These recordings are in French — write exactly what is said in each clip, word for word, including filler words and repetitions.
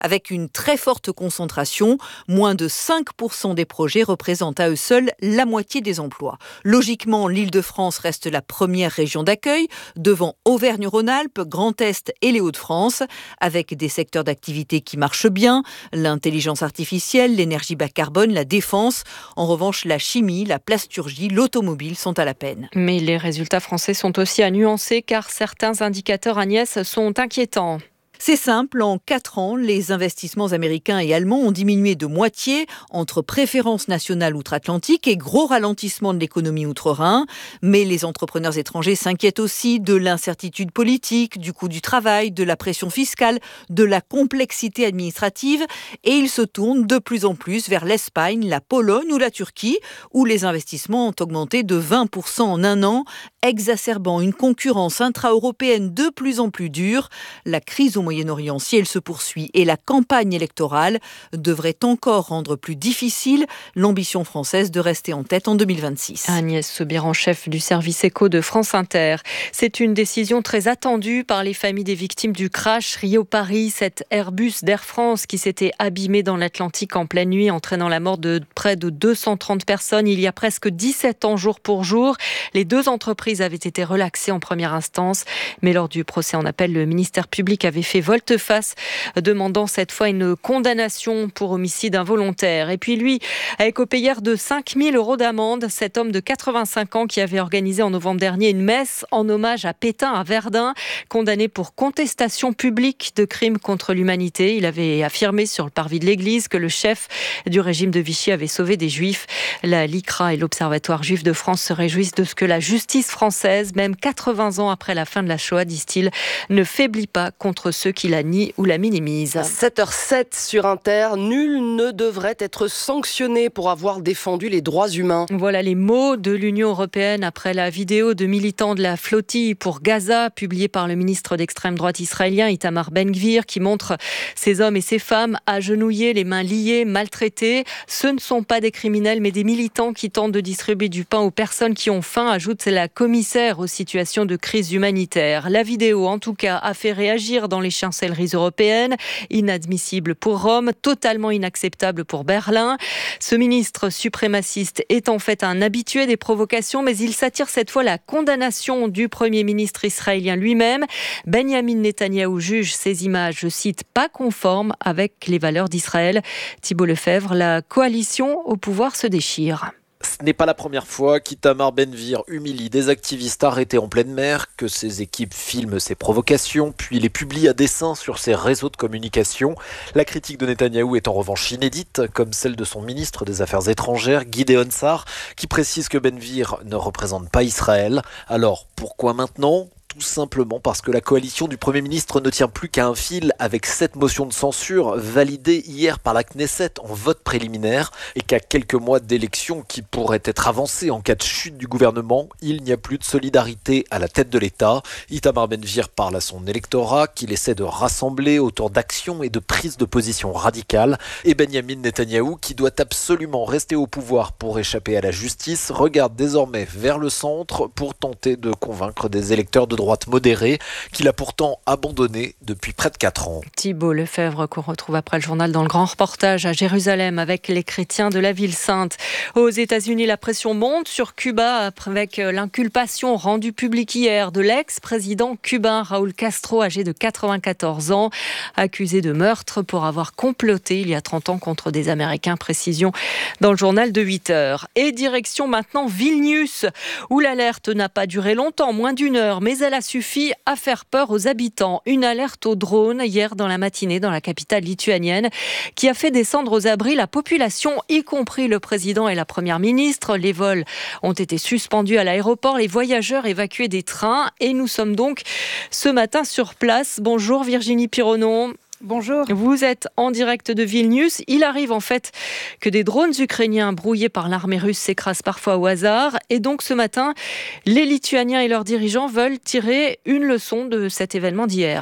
avec une très forte concentration. Moins de cinq pour cent des projets représentent à eux seuls la moitié des emplois. Logiquement, l'Île-de-France reste la première région d'accueil, devant Auvergne-Rhône-Alpes, Grand Est et les Hauts-de-France, avec des secteurs d'activité qui marchent bien, l'intelligence artificielle, l'énergie bas carbone, la défense. En revanche, la chimie, la plasturgie, l'automobile sont à la peine. Mais les résultats français sont aussi à nuancer car certains indicateurs, Agnès, sont inquiétants. C'est simple, en quatre ans, les investissements américains et allemands ont diminué de moitié entre préférence nationale outre-Atlantique et gros ralentissement de l'économie outre-Rhin. Mais les entrepreneurs étrangers s'inquiètent aussi de l'incertitude politique, du coût du travail, de la pression fiscale, de la complexité administrative et ils se tournent de plus en plus vers l'Espagne, la Pologne ou la Turquie où les investissements ont augmenté de vingt pour cent en un an, exacerbant une concurrence intra-européenne de plus en plus dure. La crise au Moyen-Orient, si elle se poursuit, et la campagne électorale devrait encore rendre plus difficile l'ambition française de rester en tête en deux mille vingt-six. Agnès Soubiran, chef du service éco de France Inter. C'est une décision très attendue par les familles des victimes du crash Rio-Paris, cet Airbus d'Air France qui s'était abîmé dans l'Atlantique en pleine nuit, entraînant la mort de près de deux cent trente personnes il y a presque dix-sept ans jour pour jour. Les deux entreprises avaient été relaxées en première instance, mais lors du procès en appel, le ministère public avait fait volte-face, demandant cette fois une condamnation pour homicide involontaire. Et puis lui a écopé hier de cinq mille euros d'amende. Cet homme de quatre-vingt-cinq ans qui avait organisé en novembre dernier une messe en hommage à Pétain à Verdun, condamné pour contestation publique de crimes contre l'humanité. Il avait affirmé sur le parvis de l'église que le chef du régime de Vichy avait sauvé des juifs. La LICRA et l'Observatoire juif de France se réjouissent de ce que la justice française, même quatre-vingts ans après la fin de la Shoah, disent-ils, ne faiblit pas contre ceux qui la nient ou la minimisent. sept heures zéro sept sur Inter, nul ne devrait être sanctionné pour avoir défendu les droits humains. Voilà les mots de l'Union européenne après la vidéo de militants de la flottille pour Gaza, publiée par le ministre d'extrême droite israélien Itamar Ben-Gvir, qui montre ces hommes et ces femmes agenouillés, les mains liées, maltraités. Ce ne sont pas des criminels, mais des militants qui tentent de distribuer du pain aux personnes qui ont faim, ajoute la commissaire aux situations de crise humanitaire. La vidéo, en tout cas, a fait réagir dans les chancelleries européennes. Inadmissible pour Rome, totalement inacceptable pour Berlin. Ce ministre suprémaciste est en fait un habitué des provocations, mais il s'attire cette fois la condamnation du Premier ministre israélien lui-même. Benjamin Netanyahou juge ces images, je cite, pas conformes avec les valeurs d'Israël. Thibault Lefebvre, la coalition au pouvoir se déchire. Ce n'est pas la première fois qu'Itamar Ben-Gvir humilie des activistes arrêtés en pleine mer, que ses équipes filment ses provocations, puis les publient à dessein sur ses réseaux de communication. La critique de Netanyahou est en revanche inédite, comme celle de son ministre des Affaires étrangères, Gideon Sa'ar, qui précise que Ben-Gvir ne représente pas Israël. Alors, pourquoi maintenant ? Tout simplement parce que la coalition du Premier ministre ne tient plus qu'à un fil avec cette motion de censure validée hier par la Knesset en vote préliminaire et qu'à quelques mois d'élections qui pourraient être avancées en cas de chute du gouvernement, il n'y a plus de solidarité à la tête de l'État. Itamar Ben-Gvir parle à son électorat qu'il essaie de rassembler autour d'actions et de prises de position radicales. Et Benjamin Netanyahou, qui doit absolument rester au pouvoir pour échapper à la justice, regarde désormais vers le centre pour tenter de convaincre des électeurs de droite modérée, qu'il a pourtant abandonné depuis près de quatre ans. Thibault Lefebvre, qu'on retrouve après le journal dans le grand reportage à Jérusalem avec les chrétiens de la ville sainte. Aux États-Unis, la pression monte sur Cuba avec l'inculpation rendue publique hier de l'ex-président cubain Raúl Castro, âgé de quatre-vingt-quatorze ans, accusé de meurtre pour avoir comploté il y a trente ans contre des Américains. Précision dans le journal de huit heures. Et direction maintenant Vilnius, où l'alerte n'a pas duré longtemps, moins d'une heure, mais elle a suffi à faire peur aux habitants. Une alerte au drone hier dans la matinée dans la capitale lituanienne qui a fait descendre aux abris la population, y compris le président et la première ministre. Les vols ont été suspendus à l'aéroport, les voyageurs évacués des trains et nous sommes donc ce matin sur place. Bonjour Virginie Pironon. Bonjour. Vous êtes en direct de Vilnius. Il arrive en fait que des drones ukrainiens brouillés par l'armée russe s'écrasent parfois au hasard. Et donc ce matin, les Lituaniens et leurs dirigeants veulent tirer une leçon de cet événement d'hier.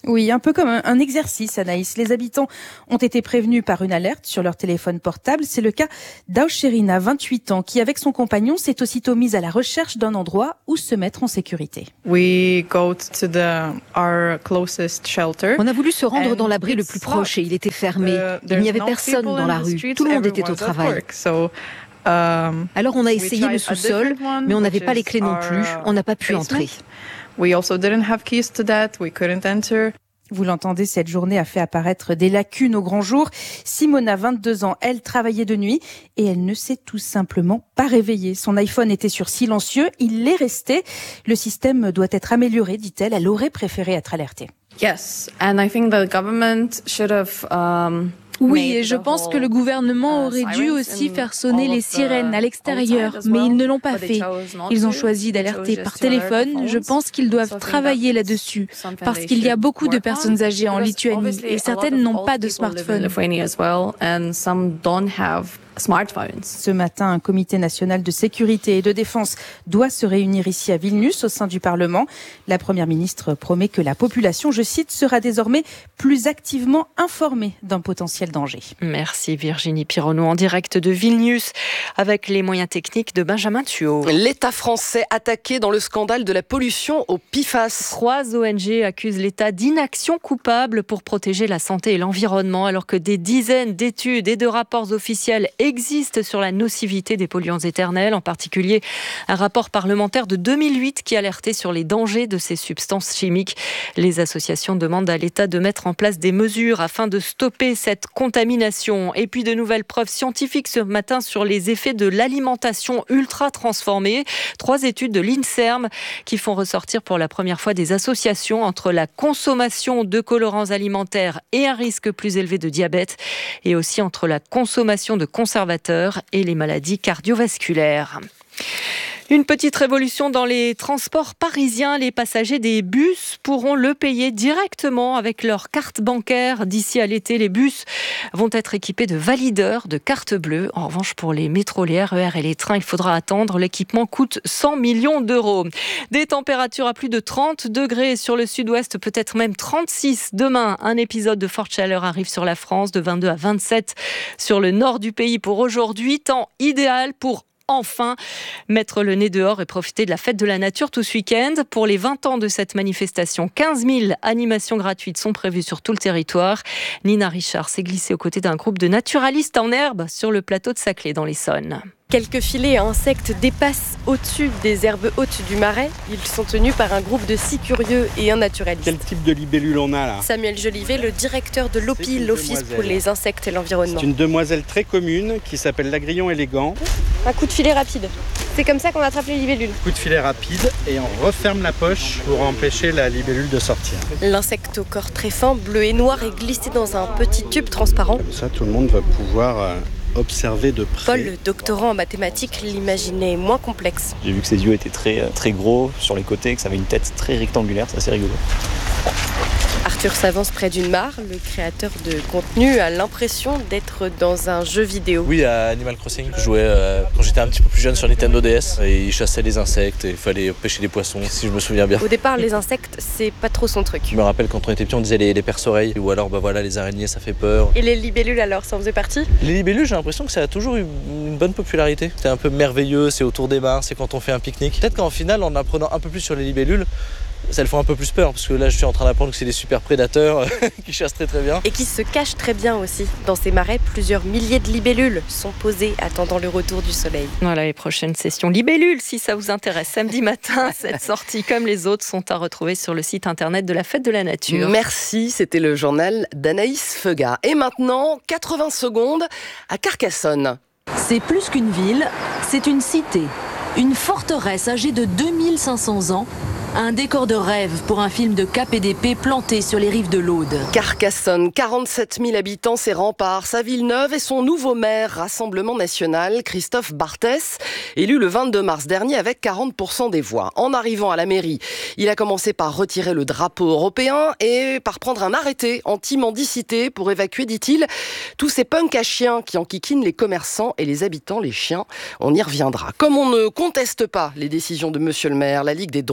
Oui, un peu comme un, un exercice, Anaïs. Les habitants ont été prévenus par une alerte sur leur téléphone portable. C'est le cas d'Ausherina, vingt-huit ans, qui avec son compagnon s'est aussitôt mise à la recherche d'un endroit où se mettre en sécurité. We go to the, our closest shelter. On a voulu se rendre dans l'abri le plus proche et il était fermé. Il n'y avait personne dans la rue. Tout le monde était au travail. Alors on a essayé le sous-sol, mais on n'avait pas les clés non plus. On n'a pas pu entrer. We also didn't have keys to that. We couldn't enter. Vous l'entendez, cette journée a fait apparaître des lacunes au grand jour. Simona, vingt-deux ans, elle travaillait de nuit et elle ne s'est tout simplement pas réveillée. Son iPhone était sur silencieux, il l'est resté. Le système doit être amélioré, dit-elle. Elle aurait préféré être alertée. Yes, and I think the government should have um Oui, et je pense que le gouvernement aurait dû aussi faire sonner les sirènes à l'extérieur, mais ils ne l'ont pas fait. Ils ont choisi d'alerter par téléphone. Je pense qu'ils doivent travailler là-dessus, parce qu'il y a beaucoup de personnes âgées en Lituanie et certaines n'ont pas de smartphone. Ce matin, un comité national de sécurité et de défense doit se réunir ici à Vilnius au sein du Parlement. La première ministre promet que la population, je cite, sera désormais plus activement informée d'un potentiel danger. Merci Virginie Pironneau en direct de Vilnius avec les moyens techniques de Benjamin Thuot. L'État français attaqué dans le scandale de la pollution au P F A S. Trois O N G accusent l'État d'inaction coupable pour protéger la santé et l'environnement alors que des dizaines d'études et de rapports officiels existent sur la nocivité des polluants éternels, en particulier un rapport parlementaire de deux mille huit qui alertait sur les dangers de ces substances chimiques. Les associations demandent à l'État de mettre en place des mesures afin de stopper cette contamination. Et puis de nouvelles preuves scientifiques ce matin sur les effets de l'alimentation ultra transformée. Trois études de l'INSERM qui font ressortir pour la première fois des associations entre la consommation de colorants alimentaires et un risque plus élevé de diabète, et aussi entre la consommation de conservateurs et les maladies cardiovasculaires. Une petite révolution dans les transports parisiens. Les passagers des bus pourront le payer directement avec leur carte bancaire. D'ici à l'été, les bus vont être équipés de valideurs de carte bleue. En revanche, pour les métros, les R E R et les trains, il faudra attendre. L'équipement coûte cent millions d'euros. Des températures à plus de trente degrés sur le sud-ouest, peut-être même trente-six. Demain, un épisode de forte chaleur arrive sur la France, de vingt-deux à vingt-sept sur le nord du pays pour aujourd'hui. Temps idéal pour enfin mettre le nez dehors et profiter de la fête de la nature tout ce week-end. Pour les vingt ans de cette manifestation, quinze mille animations gratuites sont prévues sur tout le territoire. Nina Richard s'est glissée aux côtés d'un groupe de naturalistes en herbe sur le plateau de Saclay dans l'Essonne. Quelques filets à insectes dépassent au-dessus des herbes hautes du Marais. Ils sont tenus par un groupe de six curieux et un naturaliste. Quel type de libellule on a là ? Samuel Jolivet, le directeur de l'O P I, l'Office pour les insectes et l'environnement. C'est une demoiselle très commune qui s'appelle l'agrillon élégant. Un coup de filet rapide. C'est comme ça qu'on attrape les libellules. Coup de filet rapide et on referme la poche pour empêcher la libellule de sortir. L'insecte au corps très fin, bleu et noir, est glissé dans un petit tube transparent. Comme ça, tout le monde va pouvoir euh, observer de près. Paul, le doctorant en mathématiques, l'imaginait moins complexe. J'ai vu que ses yeux étaient très, très gros sur les côtés, que ça avait une tête très rectangulaire, c'est assez rigolo. Arthur s'avance près d'une mare. Le créateur de contenu a l'impression d'être dans un jeu vidéo. Oui, à Animal Crossing, je jouais euh, quand j'étais un petit peu plus jeune sur Nintendo D S et il chassait les insectes et il fallait pêcher des poissons, si je me souviens bien. Au départ, les insectes, c'est pas trop son truc. Je me rappelle quand on était petit, on disait les, les perce-oreilles ou alors bah voilà, les araignées, ça fait peur. Et les libellules alors, ça en faisait partie ? Les libellules, j'ai l'impression que ça a toujours eu une bonne popularité. C'est un peu merveilleux, c'est autour des mares, c'est quand on fait un pique-nique. Peut-être qu'en final, en apprenant un peu plus sur les libellules, ça le fait un peu plus peur parce que là je suis en train d'apprendre que c'est des super prédateurs qui chassent très très bien. Et qui se cachent très bien aussi. Dans ces marais, plusieurs milliers de libellules sont posées attendant le retour du soleil. Voilà les prochaines sessions libellules si ça vous intéresse. Samedi matin, cette sortie comme les autres sont à retrouver sur le site internet de la Fête de la Nature. Merci, c'était le journal d'Anaïs Feuga. Et maintenant, quatre-vingts secondes à Carcassonne. C'est plus qu'une ville, c'est une cité. Une forteresse âgée de deux mille cinq cents ans. Un décor de rêve pour un film de K P D P planté sur les rives de l'Aude. Carcassonne, quarante-sept mille habitants, ses remparts, sa ville neuve et son nouveau maire, Rassemblement National, Christophe Barthès, élu le vingt-deux mars dernier avec quarante pour cent des voix. En arrivant à la mairie, il a commencé par retirer le drapeau européen et par prendre un arrêté anti-mendicité pour évacuer, dit-il, tous ces punks à chiens qui enquiquinent les commerçants et les habitants, les chiens. On y reviendra. Comme on ne conteste pas les décisions de monsieur le maire, la Ligue des droits de l'homme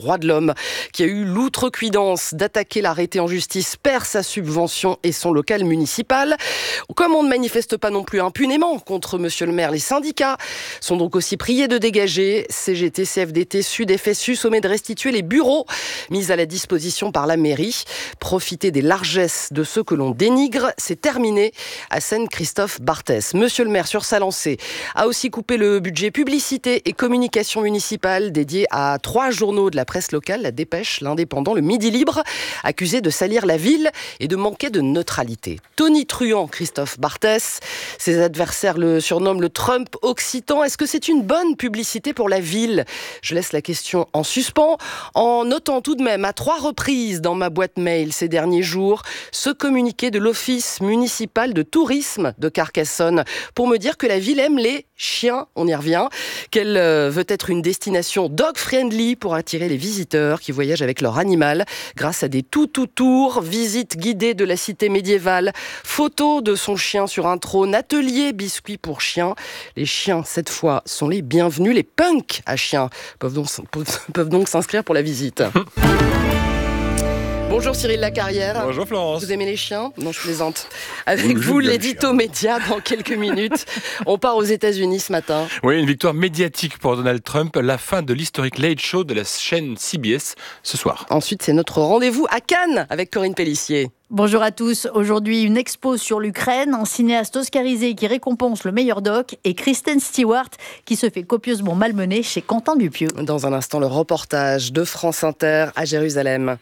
L'homme qui a eu l'outrecuidance d'attaquer l'arrêté en justice perd sa subvention et son local municipal. Comme on ne manifeste pas non plus impunément contre monsieur le maire, les syndicats sont donc aussi priés de dégager. C G T, C F D T, Sud, F S U sommet de restituer les bureaux mis à la disposition par la mairie. Profiter des largesses de ceux que l'on dénigre, c'est terminé, assène Christophe Barthès. Monsieur le maire, sur sa lancée, a aussi coupé le budget publicité et communication municipale dédié à trois journaux de la presse locale, La Dépêche, L'Indépendant, Le Midi Libre, accusés de salir la ville et de manquer de neutralité. Tonitruant Christophe Barthès, ses adversaires le surnomment le Trump occitan. Est-ce que c'est une bonne publicité pour la ville ? Je laisse la question en suspens, en notant tout de même à trois reprises dans ma boîte mail ces derniers jours ce communiqué de l'Office municipal de tourisme de Carcassonne pour me dire que la ville aime les chiens, on y revient, qu'elle euh, veut être une destination dog-friendly pour attirer les visiteurs qui voyagent avec leur animal grâce à des tout-tout-tours, visites guidées de la cité médiévale, photos de son chien sur un trône, atelier biscuits pour chiens. Les chiens, cette fois, sont les bienvenus. Les punks à chiens peuvent donc, peuvent donc s'inscrire pour la visite. Bonjour Cyril Lacarrière. Bonjour Florence. Vous aimez les chiens ? Non, je plaisante. Avec vous, l'édito média dans quelques minutes. On part aux États-Unis ce matin. Oui, une victoire médiatique pour Donald Trump. La fin de l'historique Late Show de la chaîne C B S ce soir. Ensuite, c'est notre rendez-vous à Cannes avec Corinne Pellissier. Bonjour à tous. Aujourd'hui, une expo sur l'Ukraine, un cinéaste oscarisé qui récompense le meilleur doc et Kristen Stewart qui se fait copieusement malmener chez Quentin Dupieux. Dans un instant, le reportage de France Inter à Jérusalem.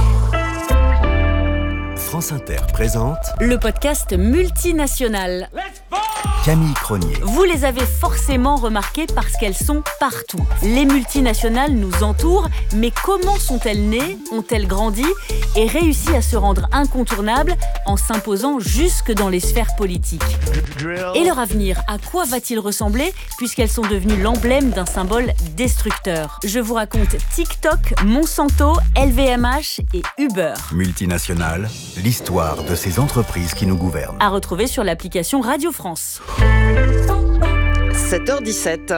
France Inter présente le podcast multinational. Camille Cronier. Vous les avez forcément remarquées parce qu'elles sont partout. Les multinationales nous entourent, mais comment sont-elles nées, ont-elles grandi et réussi à se rendre incontournables en s'imposant jusque dans les sphères politiques ? Et leur avenir, à quoi va-t-il ressembler puisqu'elles sont devenues l'emblème d'un symbole destructeur ? Je vous raconte TikTok, Monsanto, L V M H et Uber. Multinationales, l'histoire de ces entreprises qui nous gouvernent. À retrouver sur l'application Radio France. sept heures dix-sept.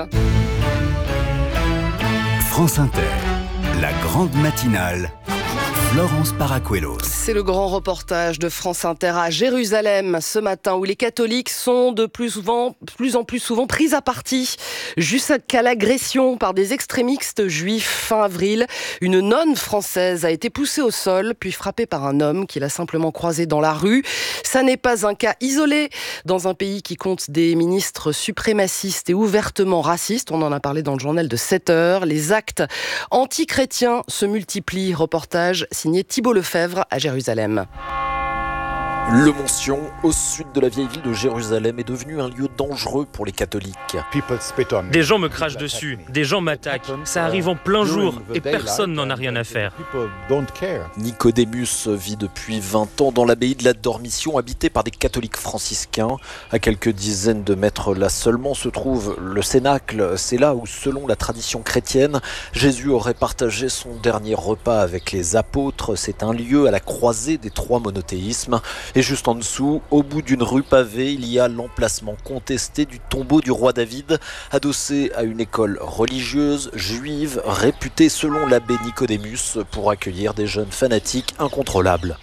France Inter, la grande matinale. Florence Paracuelos. C'est le grand reportage de France Inter à Jérusalem ce matin où les catholiques sont de plus, souvent, plus en plus souvent pris à partie jusqu'à l'agression par des extrémistes juifs. Fin avril, une nonne française a été poussée au sol puis frappée par un homme qui l'a simplement croisée dans la rue. Ça n'est pas un cas isolé dans un pays qui compte des ministres suprémacistes et ouvertement racistes. On en a parlé dans le journal de sept heures. Les actes anti-chrétiens se multiplient. Reportage signé Thibault Lefebvre à Jérusalem. Le Mont Sion, au sud de la vieille ville de Jérusalem, est devenu un lieu dangereux pour les catholiques. Des gens me crachent dessus, des gens m'attaquent. Ça arrive en plein jour et personne n'en a rien à faire. Nicodémus vit depuis vingt ans dans l'abbaye de la Dormition, habitée par des catholiques franciscains. À quelques dizaines de mètres là seulement se trouve le Cénacle. C'est là où, selon la tradition chrétienne, Jésus aurait partagé son dernier repas avec les apôtres. C'est un lieu à la croisée des trois monothéismes. Et juste en dessous, au bout d'une rue pavée, il y a l'emplacement contesté du tombeau du roi David, adossé à une école religieuse juive réputée selon l'abbé Nicodémus pour accueillir des jeunes fanatiques incontrôlables.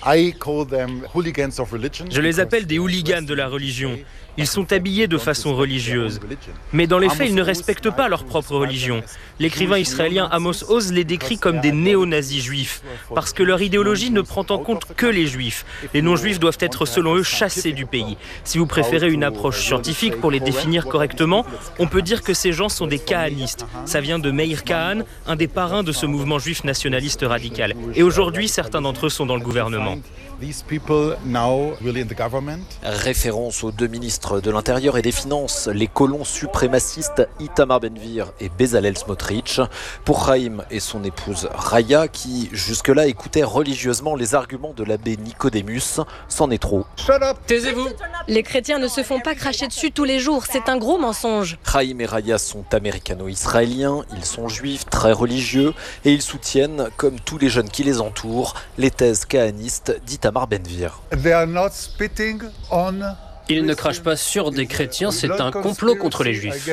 Je les appelle des hooligans de la religion. Ils sont habillés de façon religieuse. Mais dans les faits, ils ne respectent pas leur propre religion. L'écrivain israélien Amos Oz les décrit comme des néo-nazis juifs, parce que leur idéologie ne prend en compte que les juifs. Les non-juifs doivent être, selon eux, chassés du pays. Si vous préférez une approche scientifique pour les définir correctement, on peut dire que ces gens sont des kahanistes. Ça vient de Meir Kahan, un des parrains de ce mouvement juif nationaliste radical. Et aujourd'hui, certains d'entre eux sont dans le gouvernement. Référence aux deux ministres de l'Intérieur et des Finances, les colons suprémacistes Itamar Ben-Gvir et Bezalel Smotrich. Pour Chaim et son épouse Raya, qui jusque-là écoutaient religieusement les arguments de l'abbé Nicodémus, c'en est trop. Taisez-vous. Les chrétiens ne se font pas cracher dessus tous les jours, c'est un gros mensonge. Chaim et Raya sont américano-israéliens, ils sont juifs très religieux et ils soutiennent, comme tous les jeunes qui les entourent, les thèses kahanistes d'Itamar Ben-Gvir. They are not spitting on Ils ne crachent pas sur des chrétiens, c'est un complot contre les juifs.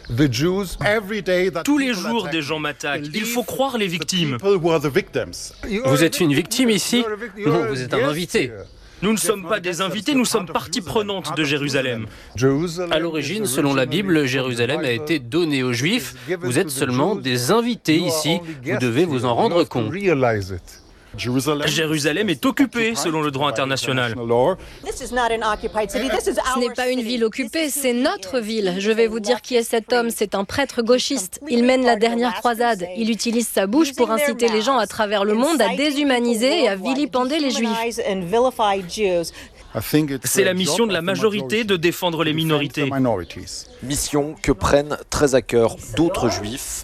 Tous les jours, des gens m'attaquent. Il faut croire les victimes. Vous êtes une victime ici? Non, vous êtes un invité. Nous ne sommes pas des invités, nous sommes partie prenante de Jérusalem. À l'origine, selon la Bible, Jérusalem a été donnée aux Juifs. Vous êtes seulement des invités ici. Vous devez vous en rendre compte. Jérusalem est occupée selon le droit international. Ce n'est pas une ville occupée, c'est notre ville. Je vais vous dire qui est cet homme, c'est un prêtre gauchiste. Il mène la dernière croisade. Il utilise sa bouche pour inciter les gens à travers le monde à déshumaniser et à vilipender les Juifs. C'est la mission de la majorité de défendre les minorités. Mission que prennent très à cœur d'autres juifs.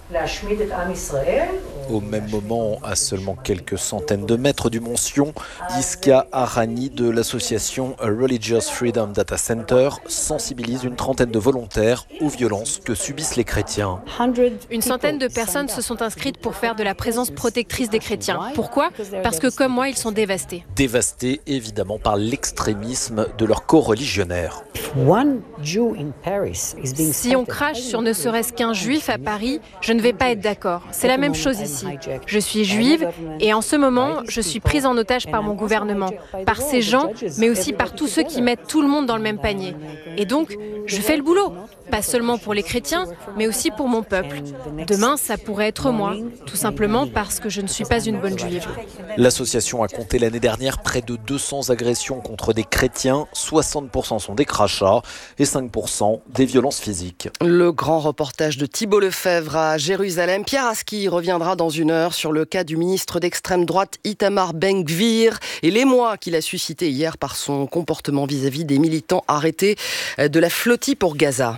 Au même moment, à seulement quelques centaines de mètres du mont Sion, Iska Arani de l'association A Religious Freedom Data Center sensibilise une trentaine de volontaires aux violences que subissent les chrétiens. Une centaine de personnes se sont inscrites pour faire de la présence protectrice des chrétiens. Pourquoi? Parce que comme moi, ils sont dévastés. Dévastés évidemment par l'extrémisme de leurs co-religionnaires. Si on crache sur ne serait-ce qu'un juif à Paris, je ne vais pas être d'accord. C'est la même chose ici. Je suis juive et en ce moment, je suis prise en otage par mon gouvernement, par ces gens, mais aussi par tous ceux qui mettent tout le monde dans le même panier. Et donc, je fais le boulot. Pas seulement pour les chrétiens, mais aussi pour mon peuple. Demain, ça pourrait être moi, tout simplement parce que je ne suis pas une bonne juive. L'association a compté l'année dernière près de deux cents agressions contre des chrétiens, soixante pour cent sont des crachats et cinq pour cent des violences physiques. Le grand reportage de Thibault Lefebvre à Jérusalem. Pierre Aski reviendra dans une heure sur le cas du ministre d'extrême droite Itamar Ben-Gvir et l'émoi qu'il a suscité hier par son comportement vis-à-vis des militants arrêtés de la flotille pour Gaza.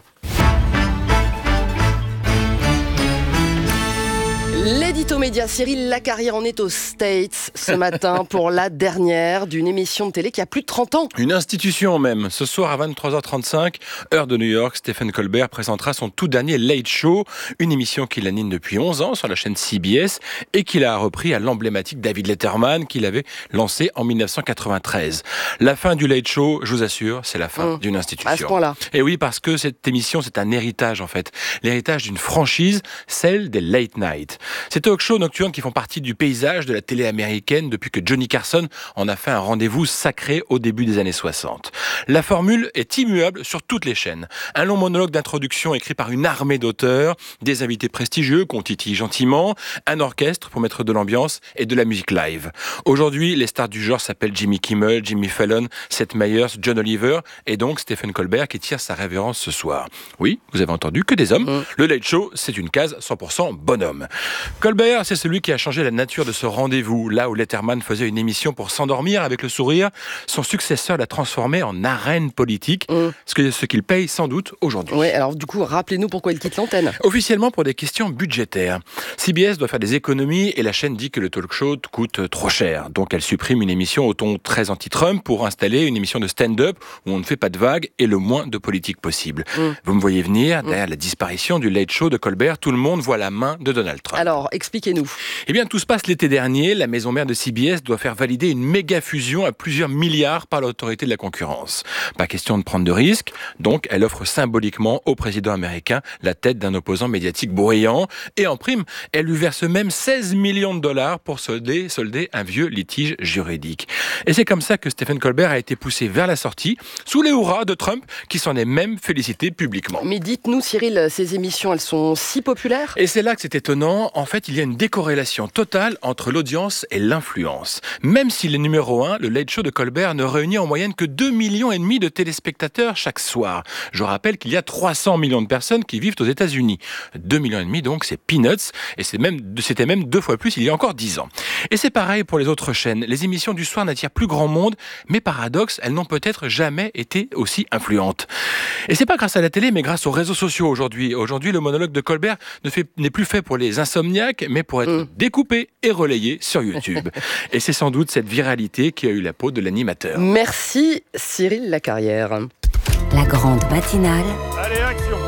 L'édito média, Cyril Lacarrière en est aux States ce matin pour la dernière d'une émission de télé qui a plus de trente ans. Une institution même. Ce soir à vingt-trois heures trente-cinq, heure de New York, Stephen Colbert présentera son tout dernier Late Show, une émission qu'il anime depuis onze ans sur la chaîne C B S et qu'il a repris à l'emblématique David Letterman qu'il avait lancé en dix-neuf cent quatre-vingt-treize. La fin du Late Show, je vous assure, c'est la fin mmh. d'une institution. À ce point-là. Et oui, parce que cette émission, c'est un héritage en fait. L'héritage d'une franchise, celle des Late Night. Ces talk-shows nocturnes qui font partie du paysage de la télé américaine depuis que Johnny Carson en a fait un rendez-vous sacré au début des années soixante. La formule est immuable sur toutes les chaînes. Un long monologue d'introduction écrit par une armée d'auteurs, des invités prestigieux qu'on titille gentiment, un orchestre pour mettre de l'ambiance et de la musique live. Aujourd'hui, les stars du genre s'appellent Jimmy Kimmel, Jimmy Fallon, Seth Meyers, John Oliver et donc Stephen Colbert qui tire sa révérence ce soir. Oui, vous avez entendu, que des hommes. Mmh. Le Late Show, c'est une case cent pour cent bonhomme. Colbert, c'est celui qui a changé la nature de ce rendez-vous. Là où Letterman faisait une émission pour s'endormir avec le sourire, son successeur l'a transformé en arène politique, mmh. ce qu'il paye sans doute aujourd'hui. Oui, alors du coup, rappelez-nous pourquoi il quitte l'antenne. Officiellement pour des questions budgétaires. C B S doit faire des économies et la chaîne dit que le talk show coûte trop cher. Donc elle supprime une émission au ton très anti-Trump pour installer une émission de stand-up où on ne fait pas de vagues et le moins de politique possible. Mmh. Vous me voyez venir, derrière mmh. la disparition du Late Show de Colbert, tout le monde voit la main de Donald Trump. Alors, expliquez-nous. Eh bien, tout se passe l'été dernier. La maison mère de C B S doit faire valider une méga fusion à plusieurs milliards par l'autorité de la concurrence. Pas question de prendre de risques, donc elle offre symboliquement au président américain la tête d'un opposant médiatique bruyant. Et en prime, elle lui verse même seize millions de dollars pour solder, solder un vieux litige juridique. Et c'est comme ça que Stephen Colbert a été poussé vers la sortie, sous les hurrahs de Trump, qui s'en est même félicité publiquement. Mais dites-nous, Cyril, ces émissions, elles sont si populaires ? Et c'est là que c'est étonnant. En fait, il y a une décorrélation totale entre l'audience et l'influence. Même s'il est numéro un, le Late Show de Colbert ne réunit en moyenne que deux millions et demi de téléspectateurs chaque soir. Je rappelle qu'il y a trois cents millions de personnes qui vivent aux États-Unis. deux millions et demi, donc, c'est peanuts. Et c'est même, c'était même deux fois plus il y a encore dix ans. Et c'est pareil pour les autres chaînes. Les émissions du soir n'attirent plus grand monde, mais paradoxe, elles n'ont peut-être jamais été aussi influentes. Et c'est pas grâce à la télé, mais grâce aux réseaux sociaux aujourd'hui. Aujourd'hui, le monologue de Colbert ne fait, n'est plus fait pour les insomniaques, mais pour être mmh. découpé et relayé sur YouTube. Et c'est sans doute cette viralité qui a eu la peau de l'animateur. Merci Cyril Lacarrière. La grande matinale. Allez, action!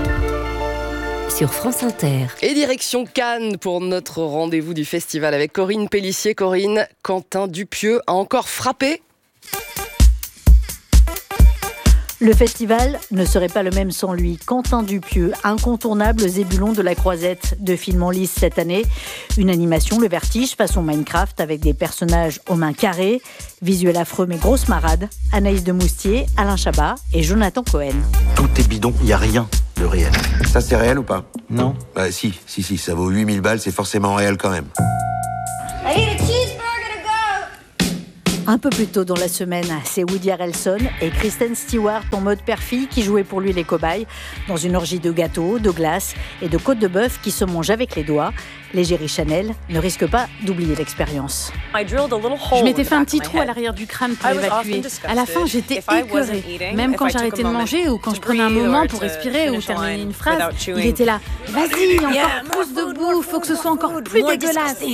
Sur France Inter. Et direction Cannes pour notre rendez-vous du festival avec Corinne Pellissier. Corinne, Quentin Dupieux a encore frappé ? Le festival ne serait pas le même sans lui. Quentin Dupieux, incontournable zébulon de la Croisette, de film en lice cette année. Une animation, Le Vertige, façon Minecraft, avec des personnages aux mains carrées. Visuel affreux mais grosse marade. Anaïs de Moustier, Alain Chabat et Jonathan Cohen. Tout est bidon, il n'y a rien de réel. Ça, c'est réel ou pas? Non. Bah si, si, si, ça vaut huit mille balles, c'est forcément réel quand même. Un peu plus tôt dans la semaine, c'est Woody Harrelson et Kristen Stewart en mode père-fille qui jouaient pour lui les cobayes dans une orgie de gâteaux, de glace et de côtes de bœuf qui se mangent avec les doigts. L'égérie Chanel ne risque pas d'oublier l'expérience. Je m'étais fait un petit trou à l'arrière du crâne pour l'évacuer. À la fin, j'étais écœurée. Même quand j'arrêtais de manger ou quand je prenais un moment pour respirer ou terminer une phrase, il était là. Vas-y, encore plus de bouffe, faut que ce soit encore plus dégueulasse.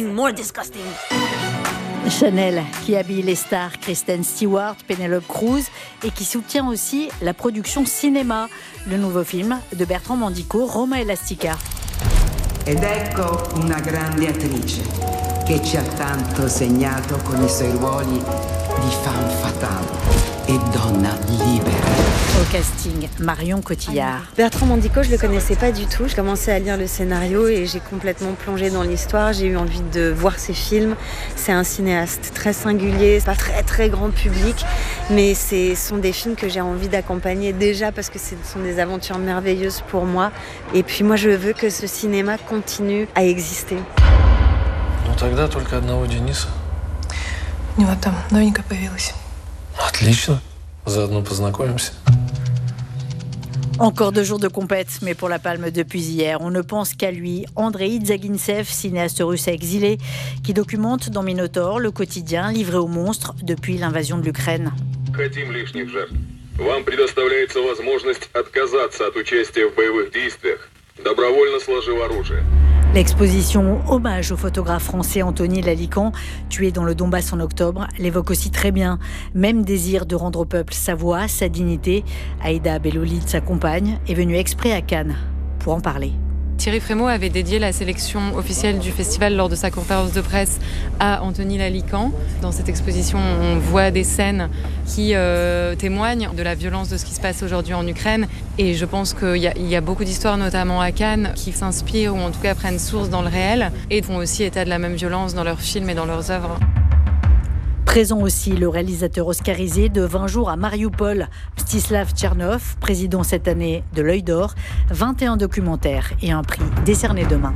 Chanel, qui habille les stars Kristen Stewart, Penelope Cruz et qui soutient aussi la production cinéma, le nouveau film de Bertrand Mandico, Roma Elastica. Ed ecco una grande attrice che ci ha tanto segnato con i suoi ruoli di femme fatale et donna libera. Au casting, Marion Cotillard. Bertrand Mandico, je le connaissais pas du tout. Je commençais à lire le scénario et j'ai complètement plongé dans l'histoire. J'ai eu envie de voir ses films. C'est un cinéaste très singulier, pas très très grand public, mais ce sont des films que j'ai envie d'accompagner déjà parce que ce sont des aventures merveilleuses pour moi. Et puis moi, je veux que ce cinéma continue à exister. Ну тогда только одного Дениса. У него там новенькая появилась. Отлично. Заодно познакомимся. Encore deux jours de compète, mais pour la palme depuis hier, on ne pense qu'à lui. Andrei Dzagintsev, cinéaste russe exilé, qui documente dans Minotaur le quotidien livré aux monstres depuis l'invasion de l'Ukraine. Хотим лишних жертв. Вам предоставляется возможность отказаться от участия в боевых действиях, добровольно сложив оружие. L'exposition Hommage au photographe français Anthony Lalican, tué dans le Donbass en octobre, l'évoque aussi très bien. Même désir de rendre au peuple sa voix, sa dignité. Aïda Bellolid, sa compagne, est venue exprès à Cannes pour en parler. Thierry Frémaux avait dédié la sélection officielle du festival lors de sa conférence de presse à Anthony Lalican. Dans cette exposition, on voit des scènes qui euh, témoignent de la violence de ce qui se passe aujourd'hui en Ukraine. Et je pense qu'il y a, il y a beaucoup d'histoires, notamment à Cannes, qui s'inspirent ou en tout cas prennent source dans le réel et font aussi état de la même violence dans leurs films et dans leurs œuvres. Présent aussi le réalisateur oscarisé de vingt jours à Mariupol, Mstislav Tchernov, président cette année de l'Œil d'Or, vingt et un documentaires et un prix décerné demain.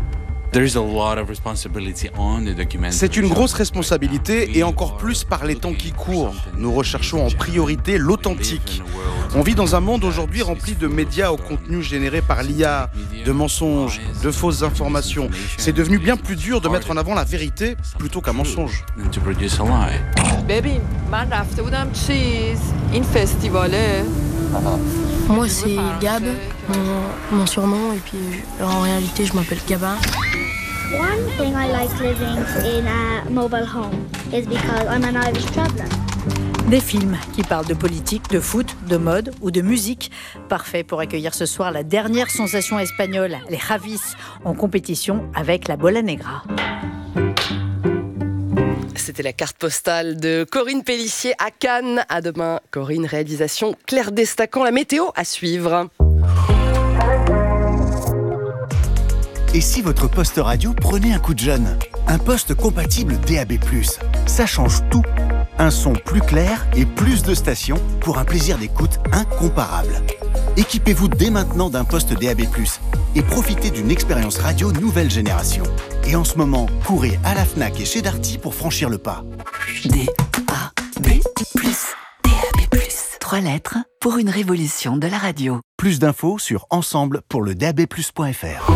C'est une grosse responsabilité et encore plus par les temps qui courent. Nous recherchons en priorité l'authentique. On vit dans un monde aujourd'hui rempli de médias au contenu généré par l'I A, de mensonges, de fausses informations. C'est devenu bien plus dur de mettre en avant la vérité plutôt qu'un mensonge. Moi c'est Gab, mon, mon surnom, et puis en réalité je m'appelle Gabin. One thing I like living in a mobile home is because I'm an Irish traveller. Des films qui parlent de politique, de foot, de mode ou de musique. Parfait pour accueillir ce soir la dernière sensation espagnole, les Javis, en compétition avec la Bola Negra. C'était la carte postale de Corinne Pellissier à Cannes. À demain, Corinne, réalisation Claire Destacan. La météo à suivre. Et si votre poste radio prenait un coup de jeune? Un poste compatible D A B plus. Ça change tout. Un son plus clair et plus de stations pour un plaisir d'écoute incomparable. Équipez-vous dès maintenant d'un poste D A B plus et profitez d'une expérience radio nouvelle génération. Et en ce moment, courez à la Fnac et chez Darty pour franchir le pas. D A B plus. D A B plus. Trois lettres pour une révolution de la radio. Plus d'infos sur ensemble pour le D A B plus point F R.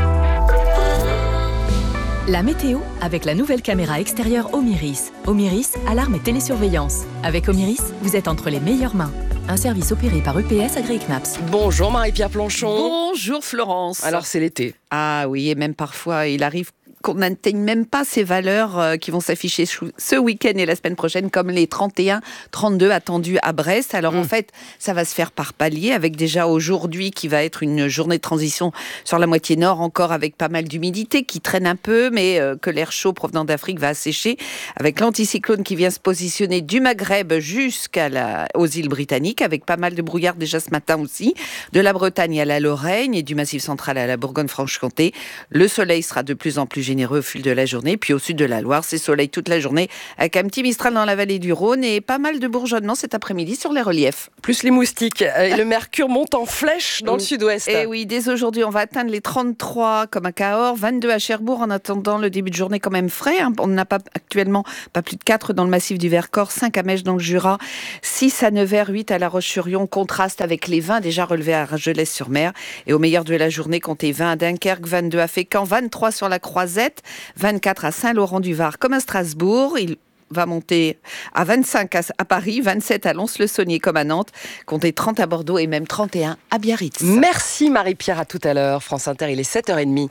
La météo avec la nouvelle caméra extérieure Omiris. Omiris, alarme et télésurveillance. Avec Omiris, vous êtes entre les meilleures mains. Un service opéré par U P S AgriKnaps. Bonjour Marie-Pierre Planchon. Bonjour Florence. Alors c'est l'été. Ah oui, et même parfois il arrive qu'on n'atteigne même pas ces valeurs euh, qui vont s'afficher ce week-end et la semaine prochaine, comme les trente et un trente-deux attendus à Brest. Alors mmh. en fait, ça va se faire par palier, avec déjà aujourd'hui qui va être une journée de transition sur la moitié nord, encore avec pas mal d'humidité qui traîne un peu, mais euh, que l'air chaud provenant d'Afrique va assécher, avec l'anticyclone qui vient se positionner du Maghreb jusqu'à la, aux îles britanniques, avec pas mal de brouillard déjà ce matin aussi, de la Bretagne à la Lorraine et du Massif central à la Bourgogne-Franche-Comté. Le soleil sera de plus en plus généreux au fil de la journée, puis au sud de la Loire, c'est soleil toute la journée, avec un petit mistral dans la vallée du Rhône et pas mal de bourgeonnement cet après-midi sur les reliefs. Plus les moustiques, et le mercure monte en flèche dans le sud-ouest. Et oui, dès aujourd'hui, on va atteindre les trente-trois comme à Cahors, vingt-deux à Cherbourg, en attendant le début de journée quand même frais. Hein. On n'a pas actuellement pas plus de quatre dans le massif du Vercors, cinq à Mèche dans le Jura, six à Nevers, huit à La Roche-sur-Yon, contraste avec les vingt déjà relevés à Argelès-sur-Mer. Et au meilleur de la journée, comptez vingt à Dunkerque, vingt-deux à Fécamp, vingt-trois sur la Croisette, vingt-quatre à Saint-Laurent-du-Var comme à Strasbourg. Il va monter à vingt-cinq à Paris, vingt-sept à Lons-le-Saunier comme à Nantes, comptez trente à Bordeaux et même trente et un à Biarritz. Merci Marie-Pierre, à tout à l'heure. France Inter, il est sept heures trente.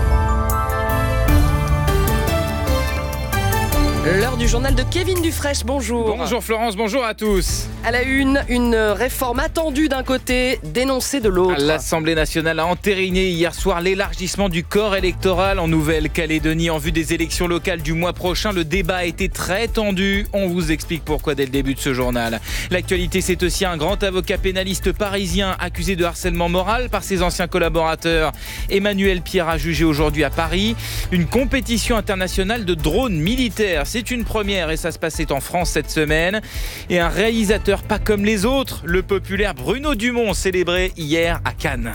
L'heure du journal de Kevin Dufresne, bonjour. Bonjour Florence, bonjour à tous. À la une, une réforme attendue d'un côté, dénoncée de l'autre. L'Assemblée nationale a entériné hier soir l'élargissement du corps électoral en Nouvelle-Calédonie en vue des élections locales du mois prochain. Le débat a été très tendu. On vous explique pourquoi dès le début de ce journal. L'actualité, c'est aussi un grand avocat pénaliste parisien accusé de harcèlement moral par ses anciens collaborateurs. Emmanuel Pierre a jugé aujourd'hui à Paris. Une compétition internationale de drones militaires. C'est une première et ça se passait en France cette semaine. Et un réalisateur pas comme les autres, le populaire Bruno Dumont, célébré hier à Cannes.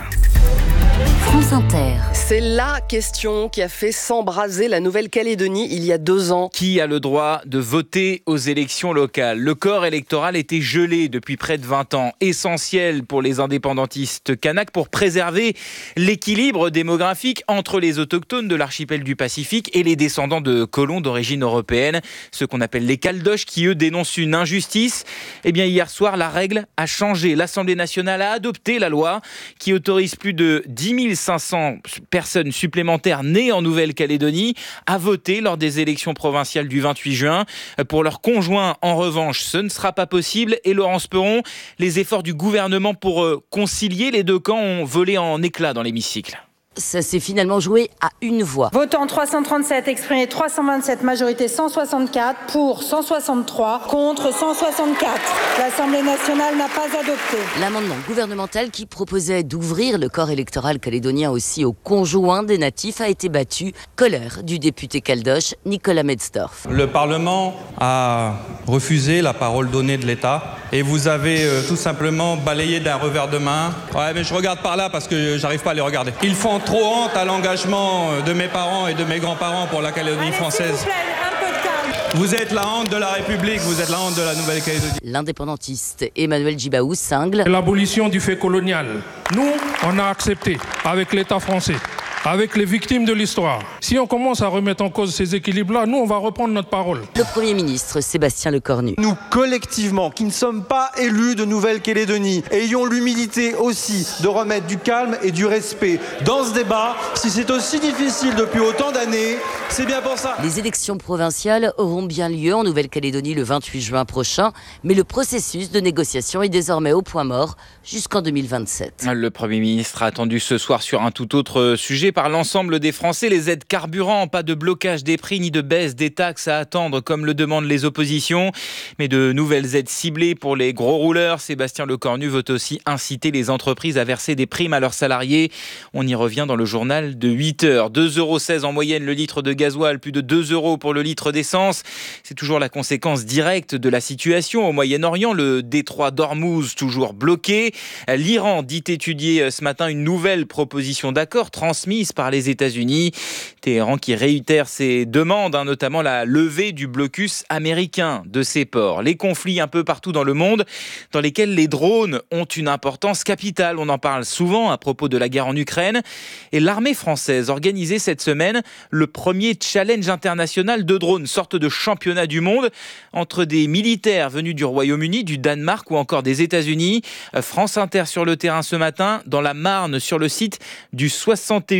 France Inter. C'est la question qui a fait s'embraser la Nouvelle-Calédonie il y a deux ans. Qui a le droit de voter aux élections locales ? Le corps électoral était gelé depuis près de vingt ans. Essentiel pour les indépendantistes kanaks pour préserver l'équilibre démographique entre les autochtones de l'archipel du Pacifique et les descendants de colons d'origine européenne, ceux qu'on appelle les Caldoches, qui eux dénoncent une injustice. Eh bien hier soir, la règle a changé. L'Assemblée nationale a adopté la loi qui autorise plus de dix mille cinq cents personnes supplémentaires nées en Nouvelle-Calédonie à voter lors des élections provinciales du vingt-huit juin. Pour leurs conjoints, en revanche, ce ne sera pas possible. Et Laurence Perron, les efforts du gouvernement pour concilier les deux camps ont volé en éclats dans l'hémicycle. Ça s'est finalement joué à une voix. Votant trois cent trente-sept, exprimé trois cent vingt-sept, majorité cent soixante-quatre, pour cent soixante-trois, contre cent soixante-quatre. L'Assemblée nationale n'a pas adopté. L'amendement gouvernemental qui proposait d'ouvrir le corps électoral calédonien aussi aux conjoints des natifs a été battu. Colère du député caldoche Nicolas Metzdorf. Le Parlement a refusé la parole donnée de l'État et vous avez euh, tout simplement balayé d'un revers de main. Ouais, mais je regarde par là parce que j'arrive pas à les regarder. Ils font trop honte à l'engagement de mes parents et de mes grands-parents pour la Calédonie française. S'il vous plaît, un peu de calme. Vous êtes la honte de la République, vous êtes la honte de la Nouvelle-Calédonie. L'indépendantiste Emmanuel Djibaou cingle. L'abolition du fait colonial. Nous, on a accepté avec l'État français, avec les victimes de l'histoire. Si on commence à remettre en cause ces équilibres-là, nous, on va reprendre notre parole. Le Premier ministre Sébastien Lecornu. Nous, collectivement, qui ne sommes pas élus de Nouvelle-Calédonie, ayons l'humilité aussi de remettre du calme et du respect dans ce débat. Si c'est aussi difficile depuis autant d'années, c'est bien pour ça. Les élections provinciales auront bien lieu en Nouvelle-Calédonie le vingt-huit juin prochain, mais le processus de négociation est désormais au point mort jusqu'en deux mille vingt-sept. Le Premier ministre a attendu ce soir sur un tout autre sujet par l'ensemble des Français. Les aides carburant, pas de blocage des prix ni de baisse des taxes à attendre comme le demandent les oppositions, mais de nouvelles aides ciblées pour les gros rouleurs. Sébastien Lecornu veut aussi inciter les entreprises à verser des primes à leurs salariés. On y revient dans le journal de huit heures. deux euros seize en moyenne le litre de gasoil, plus de deux euros pour le litre d'essence. C'est toujours la conséquence directe de la situation au Moyen-Orient. Le détroit d'Ormuz toujours bloqué. L'Iran dit étudier ce matin une nouvelle proposition d'accord transmise par les États-Unis. Téhéran qui réitère ses demandes, hein, notamment la levée du blocus américain de ses ports. Les conflits un peu partout dans le monde dans lesquels les drones ont une importance capitale. On en parle souvent à propos de la guerre en Ukraine. Et l'armée française organisait cette semaine le premier challenge international de drones, sorte de championnat du monde entre des militaires venus du Royaume-Uni, du Danemark ou encore des États-Unis. France Inter sur le terrain ce matin, dans la Marne, sur le site du soixante et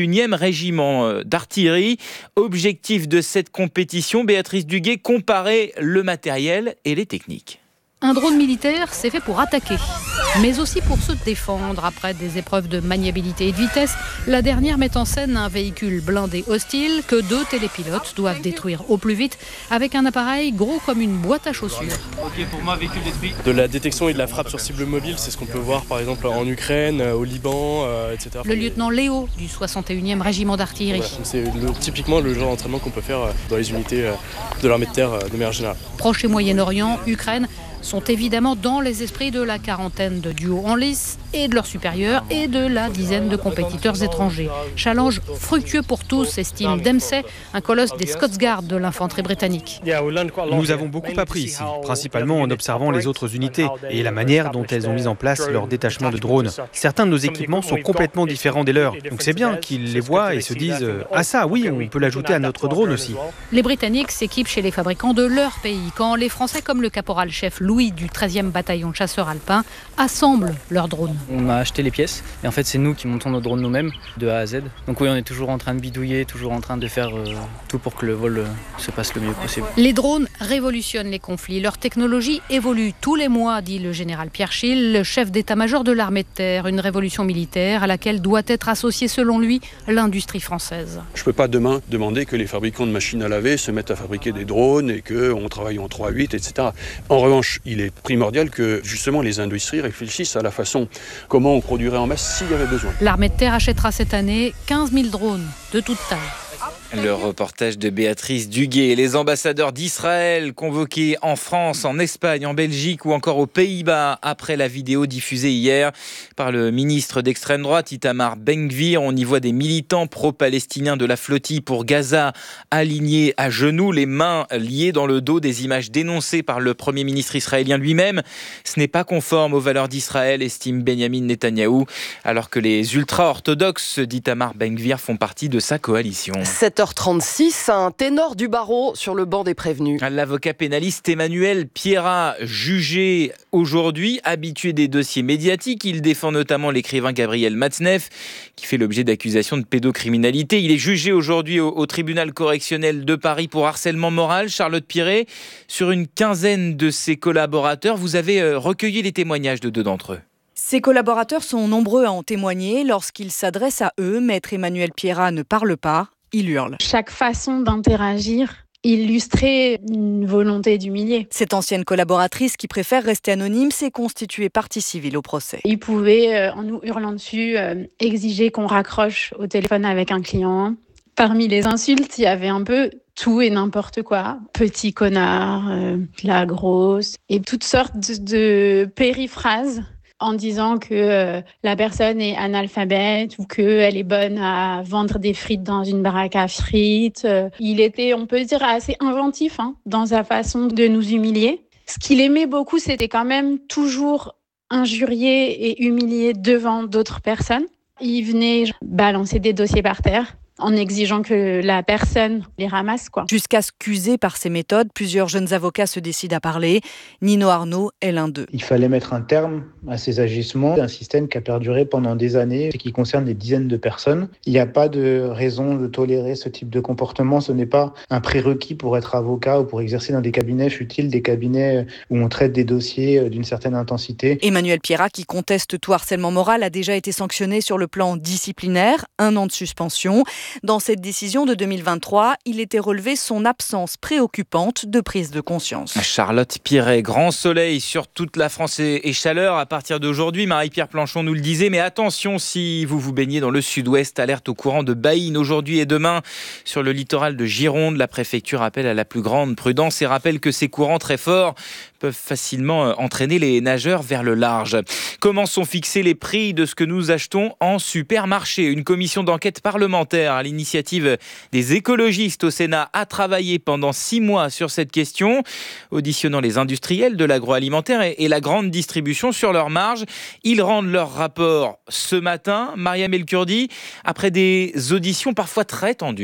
unième régiment d'artillerie. Objectif de cette compétition, Béatrice Duguay, comparer le matériel et les techniques. Un drone militaire, c'est fait pour attaquer, mais aussi pour se défendre. Après des épreuves de maniabilité et de vitesse, la dernière met en scène un véhicule blindé hostile que deux télépilotes doivent détruire au plus vite avec un appareil gros comme une boîte à chaussures. Ok, pour moi, véhicule détruit. De la détection et de la frappe sur cible mobile, c'est ce qu'on peut voir par exemple en Ukraine, au Liban, euh, et cetera. Le lieutenant Léo du soixante et unième régiment d'artillerie. Ouais, c'est le, typiquement le genre d'entraînement qu'on peut faire dans les unités de l'armée de terre de manière générale. Proche et Moyen-Orient, Ukraine sont évidemment dans les esprits de la quarantaine de duos en lice et de leurs supérieurs et de la dizaine de compétiteurs étrangers. Challenge fructueux pour tous, estime Dempsey, un colosse des Scots Guards de l'infanterie britannique. Nous avons beaucoup appris ici, principalement en observant les autres unités et la manière dont elles ont mis en place leur détachement de drones. Certains de nos équipements sont complètement différents des leurs, donc c'est bien qu'ils les voient et se disent « Ah ça, oui, on peut l'ajouter à notre drone aussi ». Les Britanniques s'équipent chez les fabricants de leur pays, quand les Français comme le caporal-chef Louis du treizième bataillon de chasseurs alpins assemblent leurs drones. On a acheté les pièces et en fait c'est nous qui montons nos drones nous-mêmes de A à Z. Donc oui, on est toujours en train de bidouiller, toujours en train de faire euh, tout pour que le vol euh, se passe le mieux possible. Les drones révolutionnent les conflits. Leur technologie évolue tous les mois, dit le général Pierre Schill, le chef d'état-major de l'armée de terre. Une révolution militaire à laquelle doit être associée selon lui l'industrie française. Je ne peux pas demain demander que les fabricants de machines à laver se mettent à fabriquer des drones et qu'on travaille en trois huit, et cetera. En revanche, il est primordial que justement les industries réfléchissent à la façon comment on produirait en masse s'il y avait besoin. L'armée de terre achètera cette année quinze mille drones de toute taille. Le reportage de Béatrice Duguay. Les ambassadeurs d'Israël convoqués en France, en Espagne, en Belgique ou encore aux Pays-Bas après la vidéo diffusée hier par le ministre d'extrême droite Itamar Ben-Gvir. On y voit des militants pro-palestiniens de la flottille pour Gaza alignés à genoux, les mains liées dans le dos, des images dénoncées par le Premier ministre israélien lui-même. Ce n'est pas conforme aux valeurs d'Israël, estime Benyamin Netanyahou, alors que les ultra-orthodoxes d'Itamar Ben-Gvir font partie de sa coalition. sept heures trente-six, un ténor du barreau sur le banc des prévenus. L'avocat pénaliste Emmanuel Pierrat, jugé aujourd'hui, habitué des dossiers médiatiques. Il défend notamment l'écrivain Gabriel Matzneff, qui fait l'objet d'accusations de pédocriminalité. Il est jugé aujourd'hui au, au tribunal correctionnel de Paris pour harcèlement moral. Charlotte Piret, sur une quinzaine de ses collaborateurs, vous avez recueilli les témoignages de deux d'entre eux. Ses collaborateurs sont nombreux à en témoigner. Lorsqu'il s'adresse à eux, maître Emmanuel Pierrat ne parle pas. Il hurle. Chaque façon d'interagir illustrait une volonté d'humilier. Cette ancienne collaboratrice qui préfère rester anonyme s'est constituée partie civile au procès. Il pouvait, euh, en nous hurlant dessus, euh, exiger qu'on raccroche au téléphone avec un client. Parmi les insultes, il y avait un peu tout et n'importe quoi. Petit connard, euh, la grosse, et toutes sortes de, de périphrases en disant que euh, la personne est analphabète ou qu'elle est bonne à vendre des frites dans une baraque à frites. Euh, il était, on peut dire, assez inventif hein, dans sa façon de nous humilier. Ce qu'il aimait beaucoup, c'était quand même toujours injurier et humilier devant d'autres personnes. Il venait balancer des dossiers par terre en exigeant que la personne les ramasse, quoi. Jusqu'à s'accuser par ces méthodes, plusieurs jeunes avocats se décident à parler. Nino Arnaud est l'un d'eux. Il fallait mettre un terme à ces agissements. Un système qui a perduré pendant des années et qui concerne des dizaines de personnes. Il n'y a pas de raison de tolérer ce type de comportement. Ce n'est pas un prérequis pour être avocat ou pour exercer dans des cabinets futiles, des cabinets où on traite des dossiers d'une certaine intensité. Emmanuel Pierrat, qui conteste tout harcèlement moral, a déjà été sanctionné sur le plan disciplinaire, un an de suspension. Dans cette décision de deux mille vingt-trois, il était relevé son absence préoccupante de prise de conscience. Charlotte Piret, grand soleil sur toute la France et chaleur à partir d'aujourd'hui. Marie-Pierre Planchon nous le disait, mais attention si vous vous baignez dans le sud-ouest, alerte au courant de Baïne aujourd'hui et demain sur le littoral de Gironde. La préfecture appelle à la plus grande prudence et rappelle que ces courants très forts peuvent facilement entraîner les nageurs vers le large. Comment sont fixés les prix de ce que nous achetons en supermarché ? Une commission d'enquête parlementaire à l'initiative des écologistes au Sénat a travaillé pendant six mois sur cette question, auditionnant les industriels de l'agroalimentaire et, et la grande distribution sur leurs marges. Ils rendent leur rapport ce matin. Mariam El Kurdi, après des auditions parfois très tendues.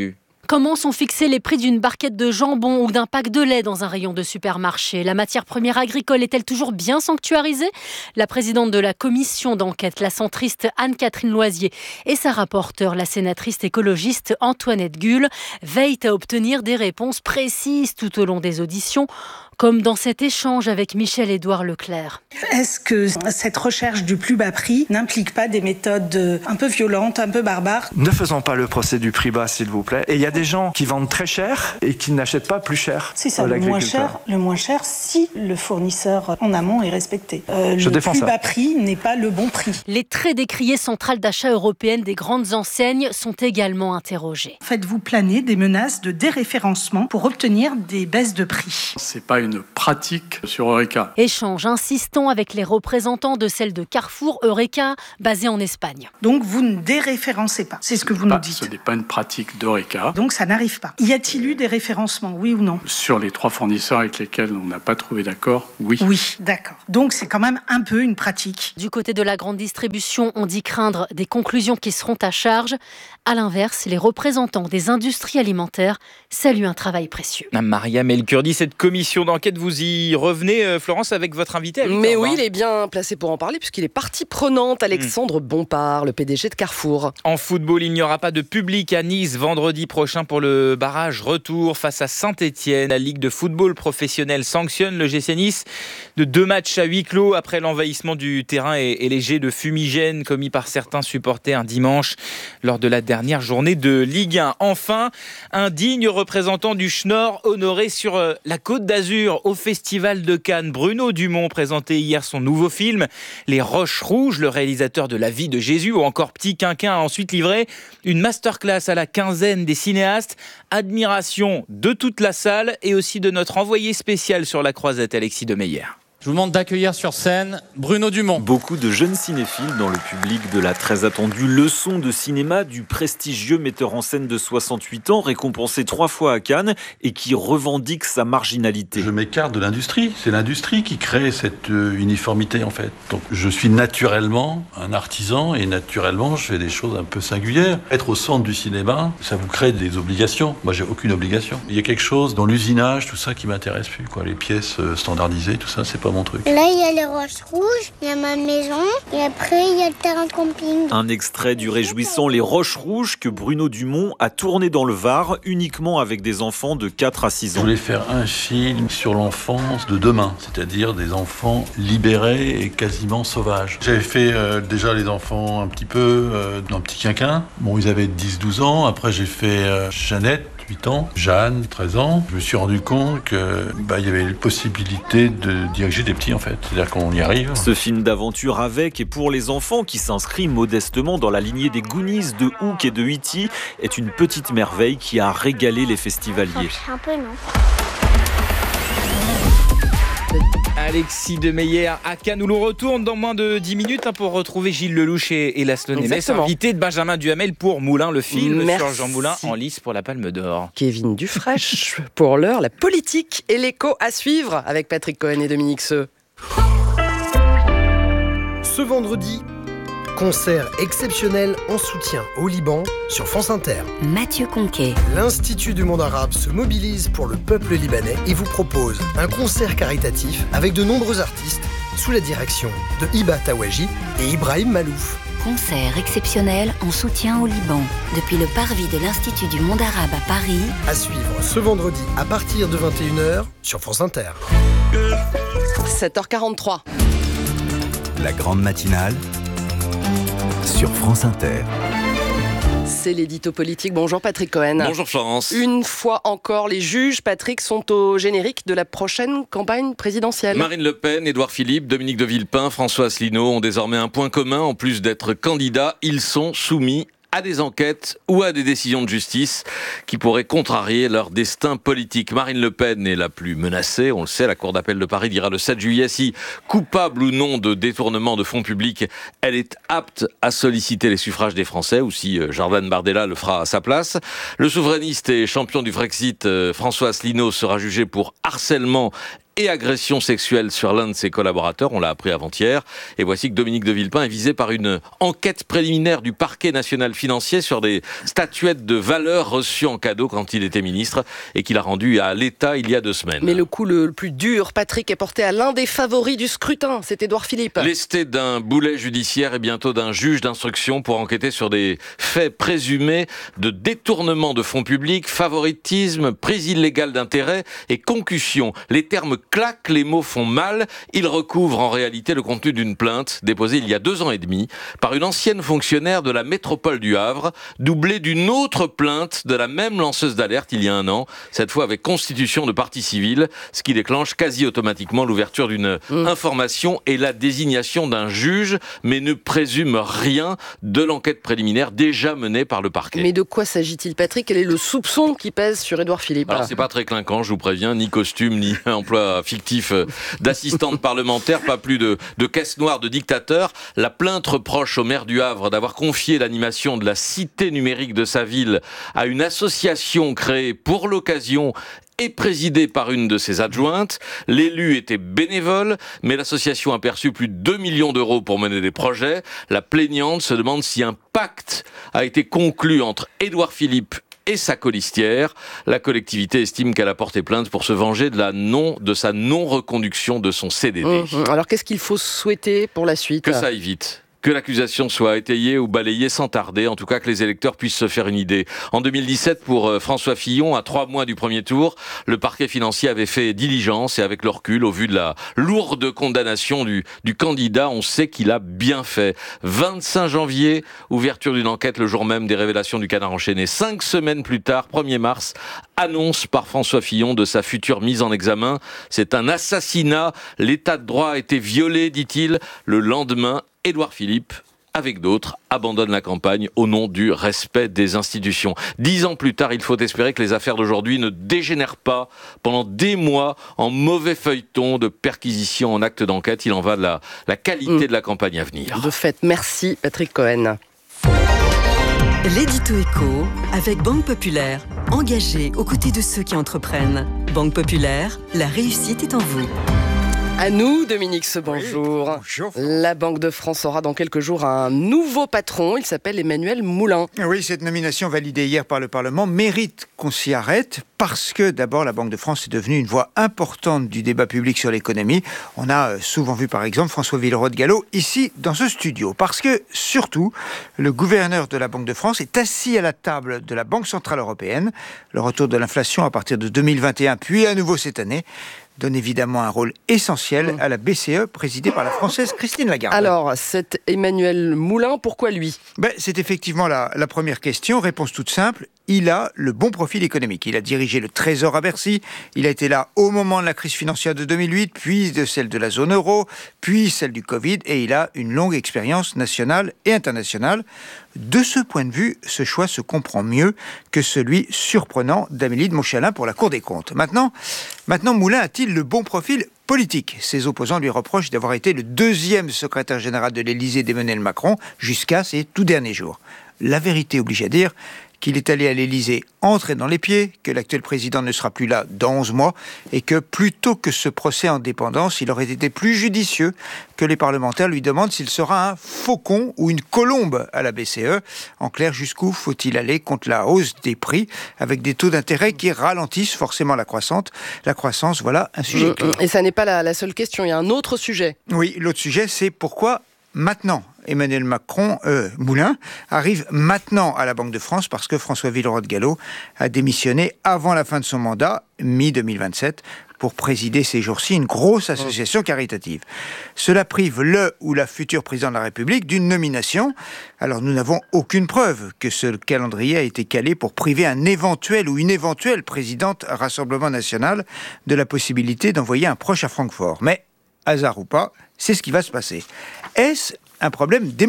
Comment sont fixés les prix d'une barquette de jambon ou d'un pack de lait dans un rayon de supermarché? La matière première agricole est-elle toujours bien sanctuarisée? La présidente de la commission d'enquête, la centriste Anne-Catherine Loisier, et sa rapporteure, la sénatrice écologiste Antoinette Guhl, veillent à obtenir des réponses précises tout au long des auditions, comme dans cet échange avec Michel-Édouard Leclerc. Est-ce que cette recherche du plus bas prix n'implique pas des méthodes un peu violentes, un peu barbares? Ne faisons pas le procès du prix bas, s'il vous plaît. Et il y a des gens qui vendent très cher et qui n'achètent pas plus cher. C'est ça, le moins cher, le moins cher si le fournisseur en amont est respecté. Euh, Je le défends plus ça. bas prix n'est pas le bon prix. Les très décriées centrales d'achat européennes des grandes enseignes sont également interrogées. Faites-vous planer des menaces de déréférencement pour obtenir des baisses de prix? C'est pas une pratique sur Eureka. Échange insistant avec les représentants de celle de Carrefour Eureka, basée en Espagne. Donc vous ne déréférencez pas, c'est ce que vous Pas, nous dites. Ce n'est pas une pratique d'Eureka. Donc ça n'arrive pas. Y a-t-il eu des référencements, oui ou non? Sur les trois fournisseurs avec lesquels on n'a pas trouvé d'accord, oui. Oui, d'accord. Donc c'est quand même un peu une pratique. Du côté de la grande distribution, on dit craindre des conclusions qui seront à charge. À l'inverse, les représentants des industries alimentaires saluent un travail précieux. Mariam El-Kurdi, cette commission d'enquête, vous y revenez, euh, Florence, avec votre invité. Mais oui, il est bien placé pour en parler puisqu'il est partie prenante, Alexandre mmh. Bompard, le P D G de Carrefour. En football, il n'y aura pas de public à Nice vendredi prochain pour le barrage retour face à Saint-Etienne. La Ligue de football professionnel sanctionne le G C Nice de deux matchs à huis clos après l'envahissement du terrain et, et les jets de fumigène commis par certains supporters un dimanche lors de la dernière journée de Ligue un. Enfin, un digne représentant du Schnorr honoré sur euh, la Côte d'Azur au Festival de Cannes. Bruno Dumont présentait hier son nouveau film Les Roches Rouges. Le réalisateur de La vie de Jésus ou encore Petit Quinquin a ensuite livré une masterclass à la quinzaine des cinéastes. Admiration de toute la salle et aussi de notre envoyé spécial sur la Croisette, Alexis Demeyer. Je vous demande d'accueillir sur scène Bruno Dumont. Beaucoup de jeunes cinéphiles dans le public de la très attendue leçon de cinéma du prestigieux metteur en scène de soixante-huit ans, récompensé trois fois à Cannes et qui revendique sa marginalité. Je m'écarte de l'industrie. C'est l'industrie qui crée cette uniformité en fait. Donc je suis naturellement un artisan et naturellement je fais des choses un peu singulières. Être au centre du cinéma, ça vous crée des obligations. Moi j'ai aucune obligation. Il y a quelque chose dans l'usinage, tout ça qui m'intéresse plus, quoi. Les pièces standardisées, tout ça, c'est pas mon truc. Là, il y a les roches rouges, il y a ma maison, et après, il y a le terrain de camping. Un extrait du réjouissant Les Roches Rouges que Bruno Dumont a tourné dans le Var, uniquement avec des enfants de quatre à six ans. Je voulais faire un film sur l'enfance de demain, c'est-à-dire des enfants libérés et quasiment sauvages. J'avais fait euh, déjà les enfants un petit peu euh, dans Petit Quinquin. Bon, ils avaient dix douze ans. Après, j'ai fait euh, Jeannette, huit ans, Jeanne, treize ans. Je me suis rendu compte qu'il bah, y avait la possibilité de diriger des petits en fait, c'est-à-dire qu'on y arrive. Ce film d'aventure avec et pour les enfants qui s'inscrit modestement dans la lignée des Goonies, de Hook et de E T est une petite merveille qui a régalé les festivaliers. Un peu non. Alexis Demeyer à Cannes, où l'on retourne dans moins de dix minutes hein, pour retrouver Gilles Lelouch et, et Laszlo Nemes, invité de Benjamin Duhamel pour Moulin, le film Merci. Sur Jean Moulin en lice pour la Palme d'Or. Kevin Dufresne, pour l'heure, la politique et l'écho à suivre avec Patrick Cohen et Dominique Seux. Ce vendredi, concert exceptionnel en soutien au Liban sur France Inter. Mathieu Conquet. L'Institut du monde arabe se mobilise pour le peuple libanais et vous propose un concert caritatif avec de nombreux artistes sous la direction de Hiba Tawaji et Ibrahim Malouf. Concert exceptionnel en soutien au Liban depuis le parvis de l'Institut du monde arabe à Paris. À suivre ce vendredi à partir de vingt et une heures sur France Inter. sept heures quarante-trois. La grande matinale sur France Inter. C'est l'édito politique. Bonjour Patrick Cohen. Bonjour Florence. Une fois encore, les juges, Patrick, sont au générique de la prochaine campagne présidentielle. Marine Le Pen, Édouard Philippe, Dominique de Villepin, François Asselineau ont désormais un point commun. En plus d'être candidats, ils sont soumis à des enquêtes ou à des décisions de justice qui pourraient contrarier leur destin politique. Marine Le Pen est la plus menacée, on le sait, la Cour d'appel de Paris dira le sept juillet si, coupable ou non de détournement de fonds publics, elle est apte à solliciter les suffrages des Français, ou si Jordan Bardella le fera à sa place. Le souverainiste et champion du Brexit, François Asselineau, sera jugé pour harcèlement et agression sexuelle sur l'un de ses collaborateurs, on l'a appris avant-hier. Et voici que Dominique de Villepin est visé par une enquête préliminaire du parquet national financier sur des statuettes de valeur reçues en cadeau quand il était ministre et qu'il a rendues à l'État il y a deux semaines. Mais le coup le plus dur, Patrick, est porté à l'un des favoris du scrutin, c'est Édouard Philippe. Lesté d'un boulet judiciaire et bientôt d'un juge d'instruction pour enquêter sur des faits présumés de détournement de fonds publics, favoritisme, prise illégale d'intérêt et concussion. Les termes claquent, les mots font mal. Il recouvre en réalité le contenu d'une plainte déposée il y a deux ans et demi par une ancienne fonctionnaire de la métropole du Havre, doublée d'une autre plainte de la même lanceuse d'alerte il y a un an, cette fois avec constitution de partie civile, ce qui déclenche quasi automatiquement l'ouverture d'une mmh. information et la désignation d'un juge, mais ne présume rien de l'enquête préliminaire déjà menée par le parquet. Mais de quoi s'agit-il, Patrick ? Quel est le soupçon qui pèse sur Édouard Philippe ? Alors c'est pas très clinquant, je vous préviens, ni costume, ni emploi fictif d'assistante parlementaire, pas plus de, de caisse noire de dictateur. La plainte reproche au maire du Havre d'avoir confié l'animation de la cité numérique de sa ville à une association créée pour l'occasion et présidée par une de ses adjointes. L'élu était bénévole, mais l'association a perçu plus de deux millions d'euros pour mener des projets. La plaignante se demande si un pacte a été conclu entre Édouard Philippe et sa colistière. La collectivité estime qu'elle a porté plainte pour se venger de, la non, de sa non-reconduction de son C D D. Mmh. Alors qu'est-ce qu'il faut souhaiter pour la suite ? Que ça aille vite. Que l'accusation soit étayée ou balayée sans tarder, en tout cas que les électeurs puissent se faire une idée. En deux mille dix-sept, pour François Fillon, à trois mois du premier tour, le parquet financier avait fait diligence et avec le recul, au vu de la lourde condamnation du, du candidat, on sait qu'il a bien fait. vingt-cinq janvier, ouverture d'une enquête le jour même des révélations du Canard enchaîné. Cinq semaines plus tard, premier mars, annonce par François Fillon de sa future mise en examen. C'est un assassinat. L'état de droit a été violé, dit-il. Le lendemain, Édouard Philippe, avec d'autres, abandonne la campagne au nom du respect des institutions. Dix ans plus tard, il faut espérer que les affaires d'aujourd'hui ne dégénèrent pas pendant des mois en mauvais feuilleton de perquisition en acte d'enquête. Il en va de la, la qualité mmh. de la campagne à venir. De fait, merci Patrick Cohen. L'édito éco avec Banque Populaire, engagée aux côtés de ceux qui entreprennent. Banque Populaire, la réussite est en vous. À nous, Dominique, ce bonjour. Oui, bonjour. La Banque de France aura dans quelques jours un nouveau patron. Il s'appelle Emmanuel Moulin. Oui, cette nomination validée hier par le Parlement mérite qu'on s'y arrête parce que d'abord, la Banque de France est devenue une voix importante du débat public sur l'économie. On a souvent vu par exemple François Villeroy-de-Galhau ici dans ce studio. Parce que surtout, le gouverneur de la Banque de France est assis à la table de la Banque Centrale Européenne. Le retour de l'inflation à partir de deux mille vingt et un, puis à nouveau cette année, donne évidemment un rôle essentiel à la B C E, présidée par la Française Christine Lagarde. Alors, cet Emmanuel Moulin, pourquoi lui ? ben, C'est effectivement la, la première question. Réponse toute simple. Il a le bon profil économique. Il a dirigé le Trésor à Bercy. Il a été là au moment de la crise financière de deux mille huit, puis de celle de la zone euro, puis celle du Covid. Et il a une longue expérience nationale et internationale. De ce point de vue, ce choix se comprend mieux que celui surprenant d'Amélie de Montchalin pour la Cour des comptes. Maintenant, maintenant Moulin a-t-il le bon profil politique ? Ses opposants lui reprochent d'avoir été le deuxième secrétaire général de l'Élysée d'Emmanuel Macron jusqu'à ses tout derniers jours. La vérité oblige à dire qu'il est allé à l'Élysée entrer dans les pieds, que l'actuel président ne sera plus là dans onze mois et que plutôt que ce procès en dépendance, il aurait été plus judicieux que les parlementaires lui demandent s'il sera un faucon ou une colombe à la B C E. En clair, jusqu'où faut-il aller contre la hausse des prix avec des taux d'intérêt qui ralentissent forcément la croissance. La croissance, voilà un sujet clé. Et ça n'est pas la, la seule question, il y a un autre sujet. Oui, l'autre sujet, c'est pourquoi maintenant Emmanuel Macron, euh, Moulin, arrive maintenant à la Banque de France parce que François Villeroy-de-Galhau a démissionné avant la fin de son mandat, mi deux mille vingt-sept, pour présider ces jours-ci une grosse association caritative. Cela prive le ou la future président de la République d'une nomination. Alors nous n'avons aucune preuve que ce calendrier a été calé pour priver un éventuel ou une éventuelle présidente Rassemblement National de la possibilité d'envoyer un proche à Francfort. Mais, hasard ou pas, c'est ce qui va se passer. Est-ce un problème démocratique ?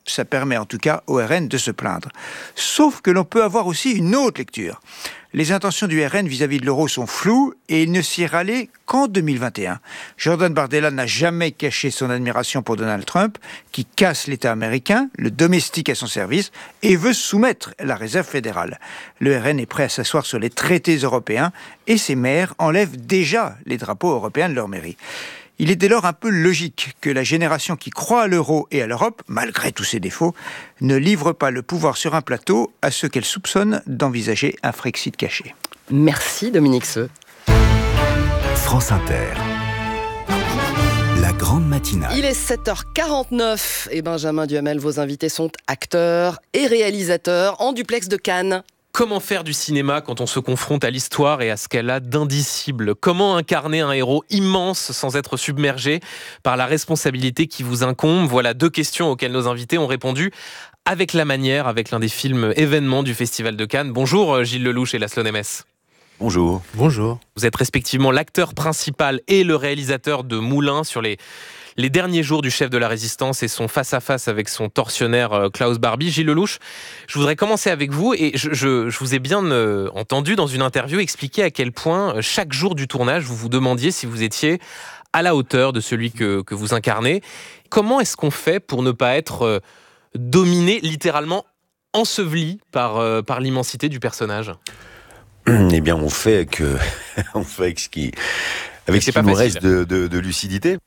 Ça permet en tout cas au R N de se plaindre. Sauf que l'on peut avoir aussi une autre lecture. Les intentions du R N vis-à-vis de l'euro sont floues et il ne s'y est rallié qu'en deux mille vingt et un. Jordan Bardella n'a jamais caché son admiration pour Donald Trump, qui casse l'État américain, le domestique à son service, et veut soumettre la réserve fédérale. Le R N est prêt à s'asseoir sur les traités européens et ses maires enlèvent déjà les drapeaux européens de leur mairie. Il est dès lors un peu logique que la génération qui croit à l'euro et à l'Europe, malgré tous ses défauts, ne livre pas le pouvoir sur un plateau à ceux qu'elle soupçonne d'envisager un Frexit caché. Merci Dominique Seux. France Inter. La grande matinale. Il est sept heures quarante-neuf et Benjamin Duhamel, vos invités sont acteurs et réalisateurs en duplex de Cannes. Comment faire du cinéma quand on se confronte à l'histoire et à ce qu'elle a d'indicible ? Comment incarner un héros immense sans être submergé par la responsabilité qui vous incombe ? Voilà deux questions auxquelles nos invités ont répondu avec la manière, avec l'un des films événements du Festival de Cannes. Bonjour Gilles Lelouch et Laszlo Nemes. Bonjour. Bonjour. Vous êtes respectivement l'acteur principal et le réalisateur de Moulin sur les... Les derniers jours du chef de la résistance et son face-à-face avec son tortionnaire Klaus Barbie. Gilles Lelouch, je voudrais commencer avec vous et je, je, je vous ai bien euh, entendu dans une interview expliquer à quel point chaque jour du tournage, vous vous demandiez si vous étiez à la hauteur de celui que, que vous incarnez. Comment est-ce qu'on fait pour ne pas être euh, dominé, littéralement enseveli par, euh, par l'immensité du personnage ? Eh bien, on fait avec, euh, on fait avec ce qui, avec ce qui nous reste de, de, de lucidité.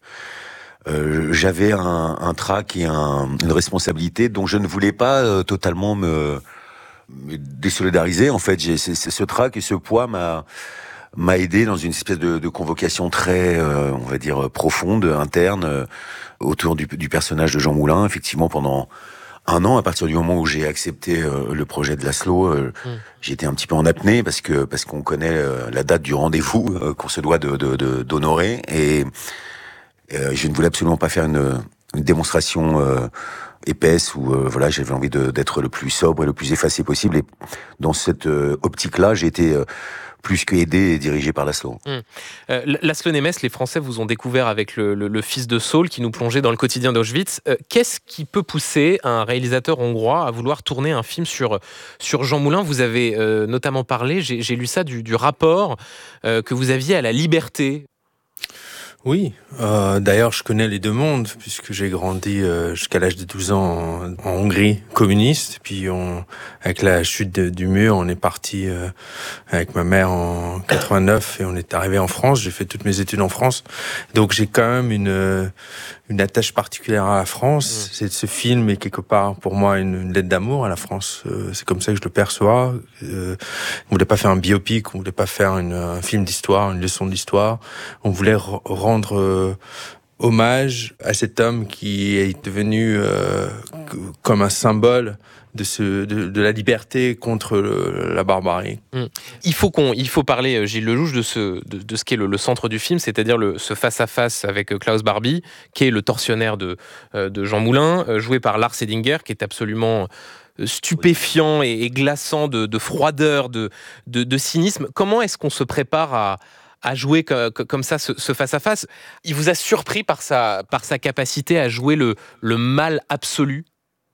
Euh, j'avais un, un trac et un, une responsabilité dont je ne voulais pas euh, totalement me, me désolidariser. En fait, j'ai, c'est, c'est ce trac et ce poids m'a, m'a aidé dans une espèce de, de convocation très, euh, on va dire, profonde, interne, euh, autour du, du personnage de Jean Moulin. Effectivement, pendant un an, à partir du moment où j'ai accepté euh, le projet de Laszlo, euh, mmh. j'étais un petit peu en apnée parce que parce qu'on connaît euh, la date du rendez-vous euh, qu'on se doit de, de, de, d'honorer et Euh, je ne voulais absolument pas faire une, une démonstration euh, épaisse où euh, voilà, j'avais envie de, d'être le plus sobre et le plus effacé possible. Et dans cette euh, optique-là, j'ai été euh, plus que aidé et dirigé par Laszlo. Mmh. Euh, Laszlo Nemes, les Français vous ont découvert avec le, le, le fils de Saul qui nous plongeait dans le quotidien d'Auschwitz. Euh, qu'est-ce qui peut pousser un réalisateur hongrois à vouloir tourner un film sur, sur Jean Moulin ? Vous avez euh, notamment parlé, j'ai, j'ai lu ça, du, du rapport euh, que vous aviez à la liberté. Oui, euh, d'ailleurs je connais les deux mondes puisque j'ai grandi euh, jusqu'à l'âge de douze ans en, en Hongrie communiste. Puis on, avec la chute de, du mur, on est parti euh, avec ma mère en quatre-vingt-neuf et on est arrivé en France. J'ai fait toutes mes études en France, donc j'ai quand même une une attache particulière à la France. Mmh. C'est, ce film est quelque part pour moi une, une lettre d'amour à la France. Euh, c'est comme ça que je le perçois. Euh, on voulait pas faire un biopic, on voulait pas faire une, un film d'histoire, une leçon d'histoire. On voulait r- rendre euh, hommage à cet homme qui est devenu euh, comme un symbole de, ce, de, de la liberté contre le, la barbarie. Mmh. Il faut qu'on, il faut parler, Gilles Lelouch, de ce, de, de ce qui est le, le centre du film, c'est-à-dire le, ce face-à-face avec Klaus Barbie, qui est le tortionnaire de, de Jean Moulin, joué par Lars Eidinger, qui est absolument stupéfiant et, et glaçant de, de froideur, de, de, de cynisme. Comment est-ce qu'on se prépare à à jouer comme ça ce, ce face-à-face ? Il vous a surpris par sa, par sa capacité à jouer le, le mal absolu ?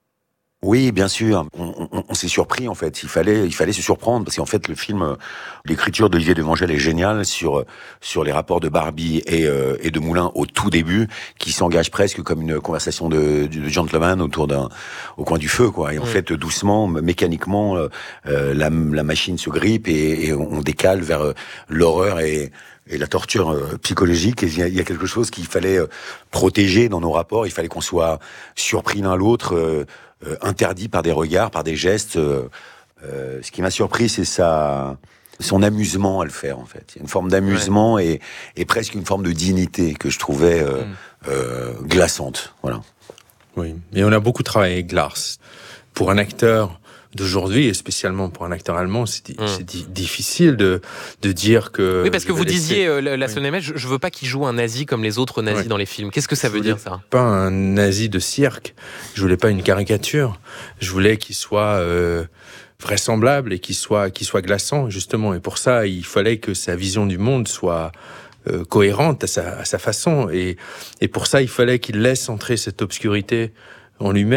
Oui, bien sûr. On, on, on s'est surpris, en fait. Il fallait, il fallait se surprendre parce qu'en fait, le film, l'écriture d'Olivier Devangel est géniale sur sur les rapports de Barbie et euh, et de Moulin au tout début, qui s'engage presque comme une conversation de, de gentleman autour d'un au coin du feu, quoi. Et en mmh. fait, doucement, mécaniquement, euh, la la machine se grippe et, et on décale vers euh, l'horreur et et la torture euh, psychologique. Et il y, y a quelque chose qu'il fallait euh, protéger dans nos rapports. Il fallait qu'on soit surpris l'un l'autre. Euh, Euh, interdit par des regards, par des gestes. Euh, euh, ce qui m'a surpris, c'est sa, son amusement à le faire, en fait. Il y a une forme d'amusement ouais. et, et presque une forme de dignité que je trouvais euh, mm. euh, glaçante. Voilà. Oui, et on a beaucoup travaillé avec Lars. Pour un acteur d'aujourd'hui, et spécialement pour un acteur allemand, c'est, di- mmh. c'est di- difficile de, de dire que... Oui, parce que vous laisser... disiez, euh, Laszlo Nemes, je, je veux pas qu'il joue un nazi comme les autres nazis ouais. dans les films. Qu'est-ce que ça je veut dire, ça ? Pas un nazi de cirque, je voulais pas une caricature, je voulais qu'il soit euh, vraisemblable et qu'il soit, qu'il soit glaçant, justement. Et pour ça, il fallait que sa vision du monde soit... Euh, cohérente à sa, à sa façon. Et, et pour ça, il fallait qu'il laisse entrer cette obscurité en lui-même.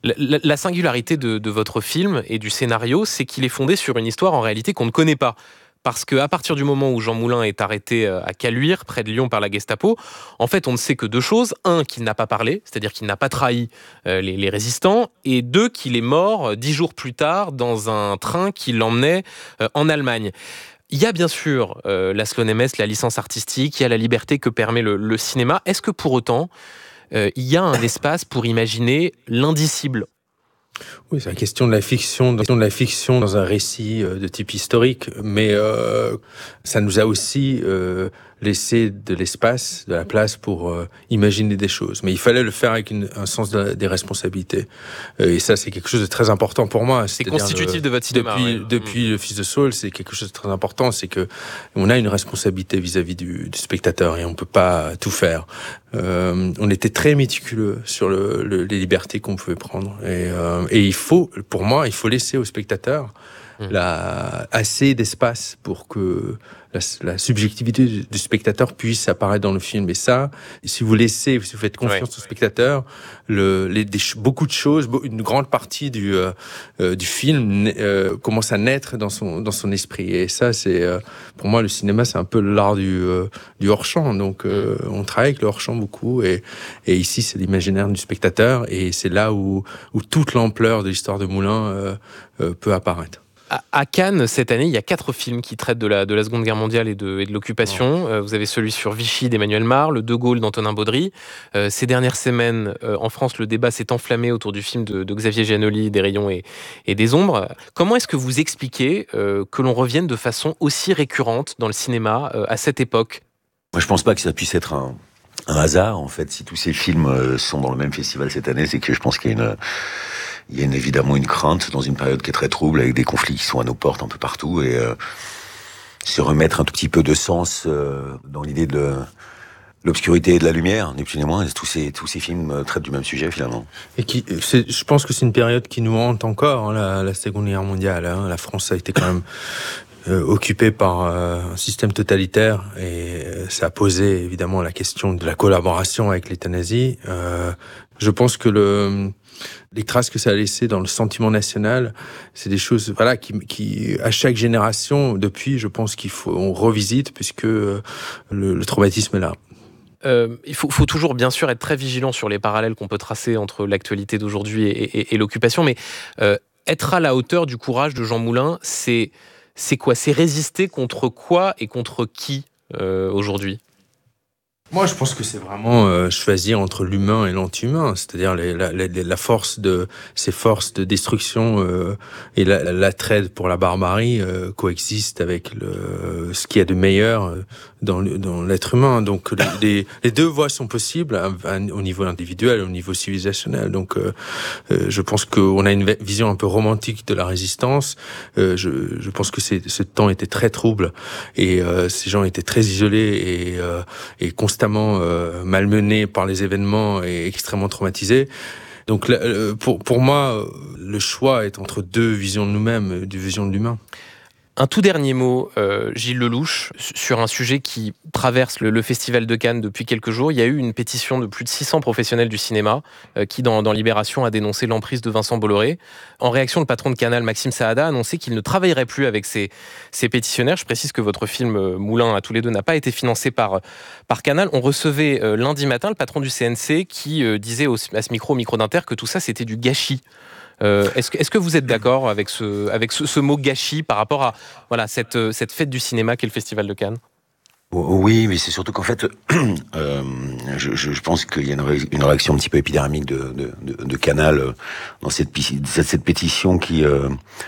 La, la, la singularité de, de votre film et du scénario, c'est qu'il est fondé sur une histoire en réalité qu'on ne connaît pas. Parce qu'à partir du moment où Jean Moulin est arrêté à Caluire, près de Lyon, par la Gestapo, en fait, on ne sait que deux choses. Un, qu'il n'a pas parlé, c'est-à-dire qu'il n'a pas trahi euh, les, les résistants. Et deux, qu'il est mort dix jours plus tard dans un train qui l'emmenait euh, en Allemagne. Il y a bien sûr euh, la Sloane M S, la licence artistique, il y a la liberté que permet le, le cinéma. Est-ce que pour autant, euh, il y a un espace pour imaginer l'indicible ? Oui, c'est la question de la fiction, de la fiction dans un récit de type historique, mais euh, ça nous a aussi euh, laissé de l'espace, de la place pour euh, imaginer des choses. Mais il fallait le faire avec une, un sens de, des responsabilités. Et ça, c'est quelque chose de très important pour moi. C'est constitutif le, de votre cinéma. Depuis, ouais. depuis mmh. Le Fils de Saul, c'est quelque chose de très important. C'est que on a une responsabilité vis-à-vis du, du spectateur et on peut pas tout faire. Euh, on était très méticuleux sur le, le, les libertés qu'on pouvait prendre. Et, euh, et il faut, pour moi, il faut laisser au spectateur mmh. la, assez d'espace pour que la, la subjectivité du, du spectateur puisse apparaître dans le film. Et ça, si vous laissez, si vous faites confiance ouais. au spectateur, le, les, des, beaucoup de choses, une grande partie du, euh, du film euh, commence à naître dans son, dans son esprit. Et ça, c'est, euh, pour moi, le cinéma, c'est un peu l'art du, euh, du hors-champ. Donc, euh, on travaille avec le hors-champ beaucoup. Et, et ici, c'est l'imaginaire du spectateur. Et c'est là où, où toute l'ampleur de l'histoire de Moulin euh, euh, peut apparaître. À Cannes, cette année, il y a quatre films qui traitent de la, de la Seconde Guerre mondiale et de, et de l'occupation. Euh, vous avez celui sur Vichy d'Emmanuel Mar, le De Gaulle d'Antonin Baudry. Euh, ces dernières semaines, euh, en France, le débat s'est enflammé autour du film de, de Xavier Giannoli, Des rayons et, et des ombres. Comment est-ce que vous expliquez euh, que l'on revienne de façon aussi récurrente dans le cinéma euh, à cette époque ? Moi, je pense pas que ça puisse être un, un hasard, en fait. Si tous ces films sont dans le même festival cette année, c'est que je pense qu'il y a une... Il y a une, évidemment une crainte dans une période qui est très trouble, avec des conflits qui sont à nos portes un peu partout, et euh, se remettre un tout petit peu de sens euh, dans l'idée de l'obscurité et de la lumière, ni plus ni moins. Tous ces, tous ces films traitent du même sujet, finalement. Et qui, c'est, je pense que c'est une période qui nous hante encore, hein, la, la Seconde Guerre mondiale. Hein. La France a été quand même euh, occupée par euh, un système totalitaire, et euh, ça a posé évidemment la question de la collaboration avec l'État nazi. Euh, je pense que le... les traces que ça a laissées dans le sentiment national, c'est des choses, voilà, qui, qui, à chaque génération, depuis, je pense qu'il faut, on revisite, puisque le, le traumatisme est là. Euh, il faut, faut toujours, bien sûr, être très vigilant sur les parallèles qu'on peut tracer entre l'actualité d'aujourd'hui et, et, et l'occupation, mais euh, être à la hauteur du courage de Jean Moulin, c'est, c'est quoi ? C'est résister contre quoi et contre qui euh, aujourd'hui ? Moi, je pense que c'est vraiment euh, choisir entre l'humain et l'anti-humain, c'est-à-dire les, la, la, la force de ces forces de destruction euh, et la, l'attrait pour la barbarie euh, coexistent avec le, ce qu'il y a de meilleur dans, le, dans l'être humain. Donc, les, les, les deux voies sont possibles à, à, au niveau individuel, au niveau civilisationnel. Donc, euh, euh, je pense qu'on a une vision un peu romantique de la résistance. Euh, je, je pense que c'est, ce temps était très trouble et euh, ces gens étaient très isolés et, euh, et constamment Euh, malmenés par les événements et extrêmement traumatisés. Donc pour, pour moi, le choix est entre deux visions de nous-mêmes, deux visions de l'humain. Un tout dernier mot, euh, Gilles Lelouch, sur un sujet qui traverse le, le Festival de Cannes depuis quelques jours. Il y a eu une pétition de plus de six cents professionnels du cinéma euh, qui, dans, dans Libération, a dénoncé l'emprise de Vincent Bolloré. En réaction, le patron de Canal, Maxime Saada, a annoncé qu'il ne travaillerait plus avec ces, ces pétitionnaires. Je précise que votre film euh, Moulin à tous les deux n'a pas été financé par, par Canal. On recevait euh, lundi matin le patron du C N C qui euh, disait au, à ce micro, au micro d'Inter, que tout ça, c'était du gâchis. Euh, est-ce, que, est-ce que vous êtes d'accord avec ce, avec ce, ce mot gâchis par rapport à voilà, cette, cette fête du cinéma qu'est le Festival de Cannes ? Oui, mais c'est surtout qu'en fait, euh, je, je pense qu'il y a une, ré, une réaction un petit peu épidermique de, de, de, de Canal dans cette, cette, cette pétition qui, euh,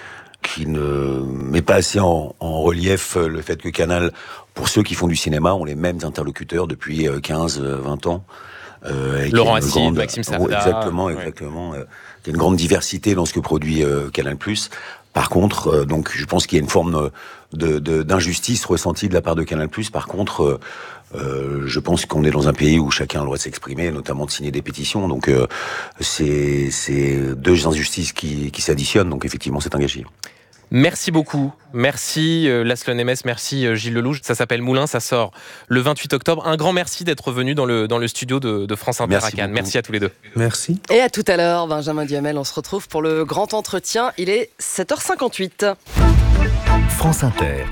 qui ne met pas assez en, en relief le fait que Canal, pour ceux qui font du cinéma, ont les mêmes interlocuteurs depuis quinze vingt ans. Euh, Laurent Assy, grande... Maxime Saada. Exactement, exactement. Ouais. Il y a une grande diversité dans ce que produit euh, Canal+. Par contre, euh, donc, je pense qu'il y a une forme de, de, d'injustice ressentie de la part de Canal+. Par contre, euh, je pense qu'on est dans un pays où chacun a le droit de s'exprimer, notamment de signer des pétitions. Donc, euh, c'est, c'est deux injustices qui, qui s'additionnent. Donc, effectivement, c'est un gâchis. Merci beaucoup. Merci euh, Laszlo Nemes, merci euh, Gilles Lelouch. Ça s'appelle Moulin, ça sort le vingt-huit octobre. Un grand merci d'être venu dans le, dans le studio de, de France Inter Merci à Cannes. beaucoup. Merci à tous les deux. Merci. Et à tout à l'heure, Benjamin Duhamel, on se retrouve pour le grand entretien. Il est sept heures cinquante-huit. France Inter.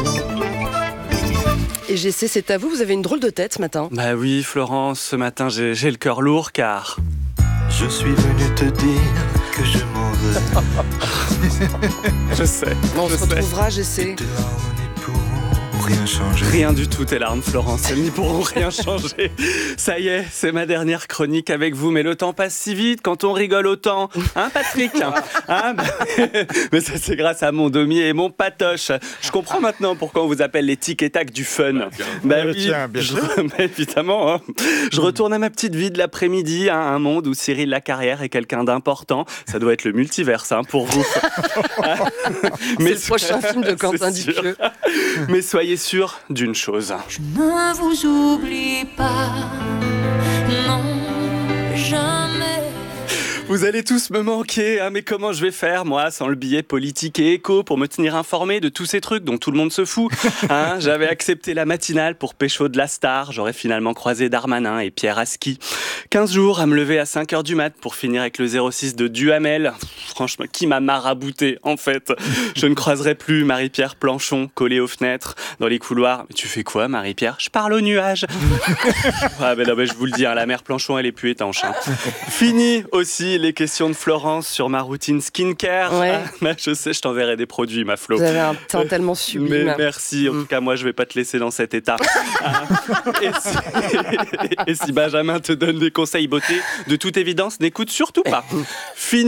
Et G C, c'est à vous, vous avez une drôle de tête ce matin. Bah oui, Florence, ce matin j'ai, j'ai le cœur lourd car... Je suis venu te dire que je m'en vais. Je sais, On je se sais. retrouvera, G C. Rien changer. Rien du tout, tes larmes, Florence, elles n'y pourront rien changer. Ça y est, c'est ma dernière chronique avec vous, mais le temps passe si vite quand on rigole autant. Hein, Patrick hein, bah, mais ça, c'est grâce à mon damier et mon patoche. Je comprends maintenant pourquoi on vous appelle les tic et tac du fun. Bah oui, Tiens, bien je, sûr. bah, évidemment. Hein. Je retourne à ma petite vie de l'après-midi, hein, un monde où Cyril Lacarrière est quelqu'un d'important. Ça doit être le multiverse hein, pour vous. C'est le prochain film de Quentin c'est sûr. Dupieux. Mais soyez sûr d'une chose. Je ne vous oublie pas, non, jamais. Vous allez tous me manquer, hein, mais comment je vais faire, moi, sans le billet politique et éco, pour me tenir informé de tous ces trucs dont tout le monde se fout hein, j'avais accepté la matinale pour pécho de la star, j'aurais finalement croisé Darmanin et Pierre Aski. quinze jours à me lever à cinq heures du mat pour finir avec le zéro six de Duhamel. Franchement, qui m'a marabouté, en fait. Je ne croiserai plus Marie-Pierre Planchon, collée aux fenêtres, dans les couloirs. Mais tu fais quoi, Marie-Pierre ? Je parle aux nuages. Ah ben non, ben je vous le dis, hein, la mère Planchon, elle est plus étanche. Hein. Fini aussi les questions de Florence sur ma routine skincare. Ouais. Ah, bah, je sais, je t'enverrai des produits, ma Flo. Vous avez un teint tellement sublime. Mais merci, en tout cas, moi, je vais pas te laisser dans cet état. Ah, et, si, et si Benjamin te donne des conseils beauté, de toute évidence, n'écoute surtout pas. Fini.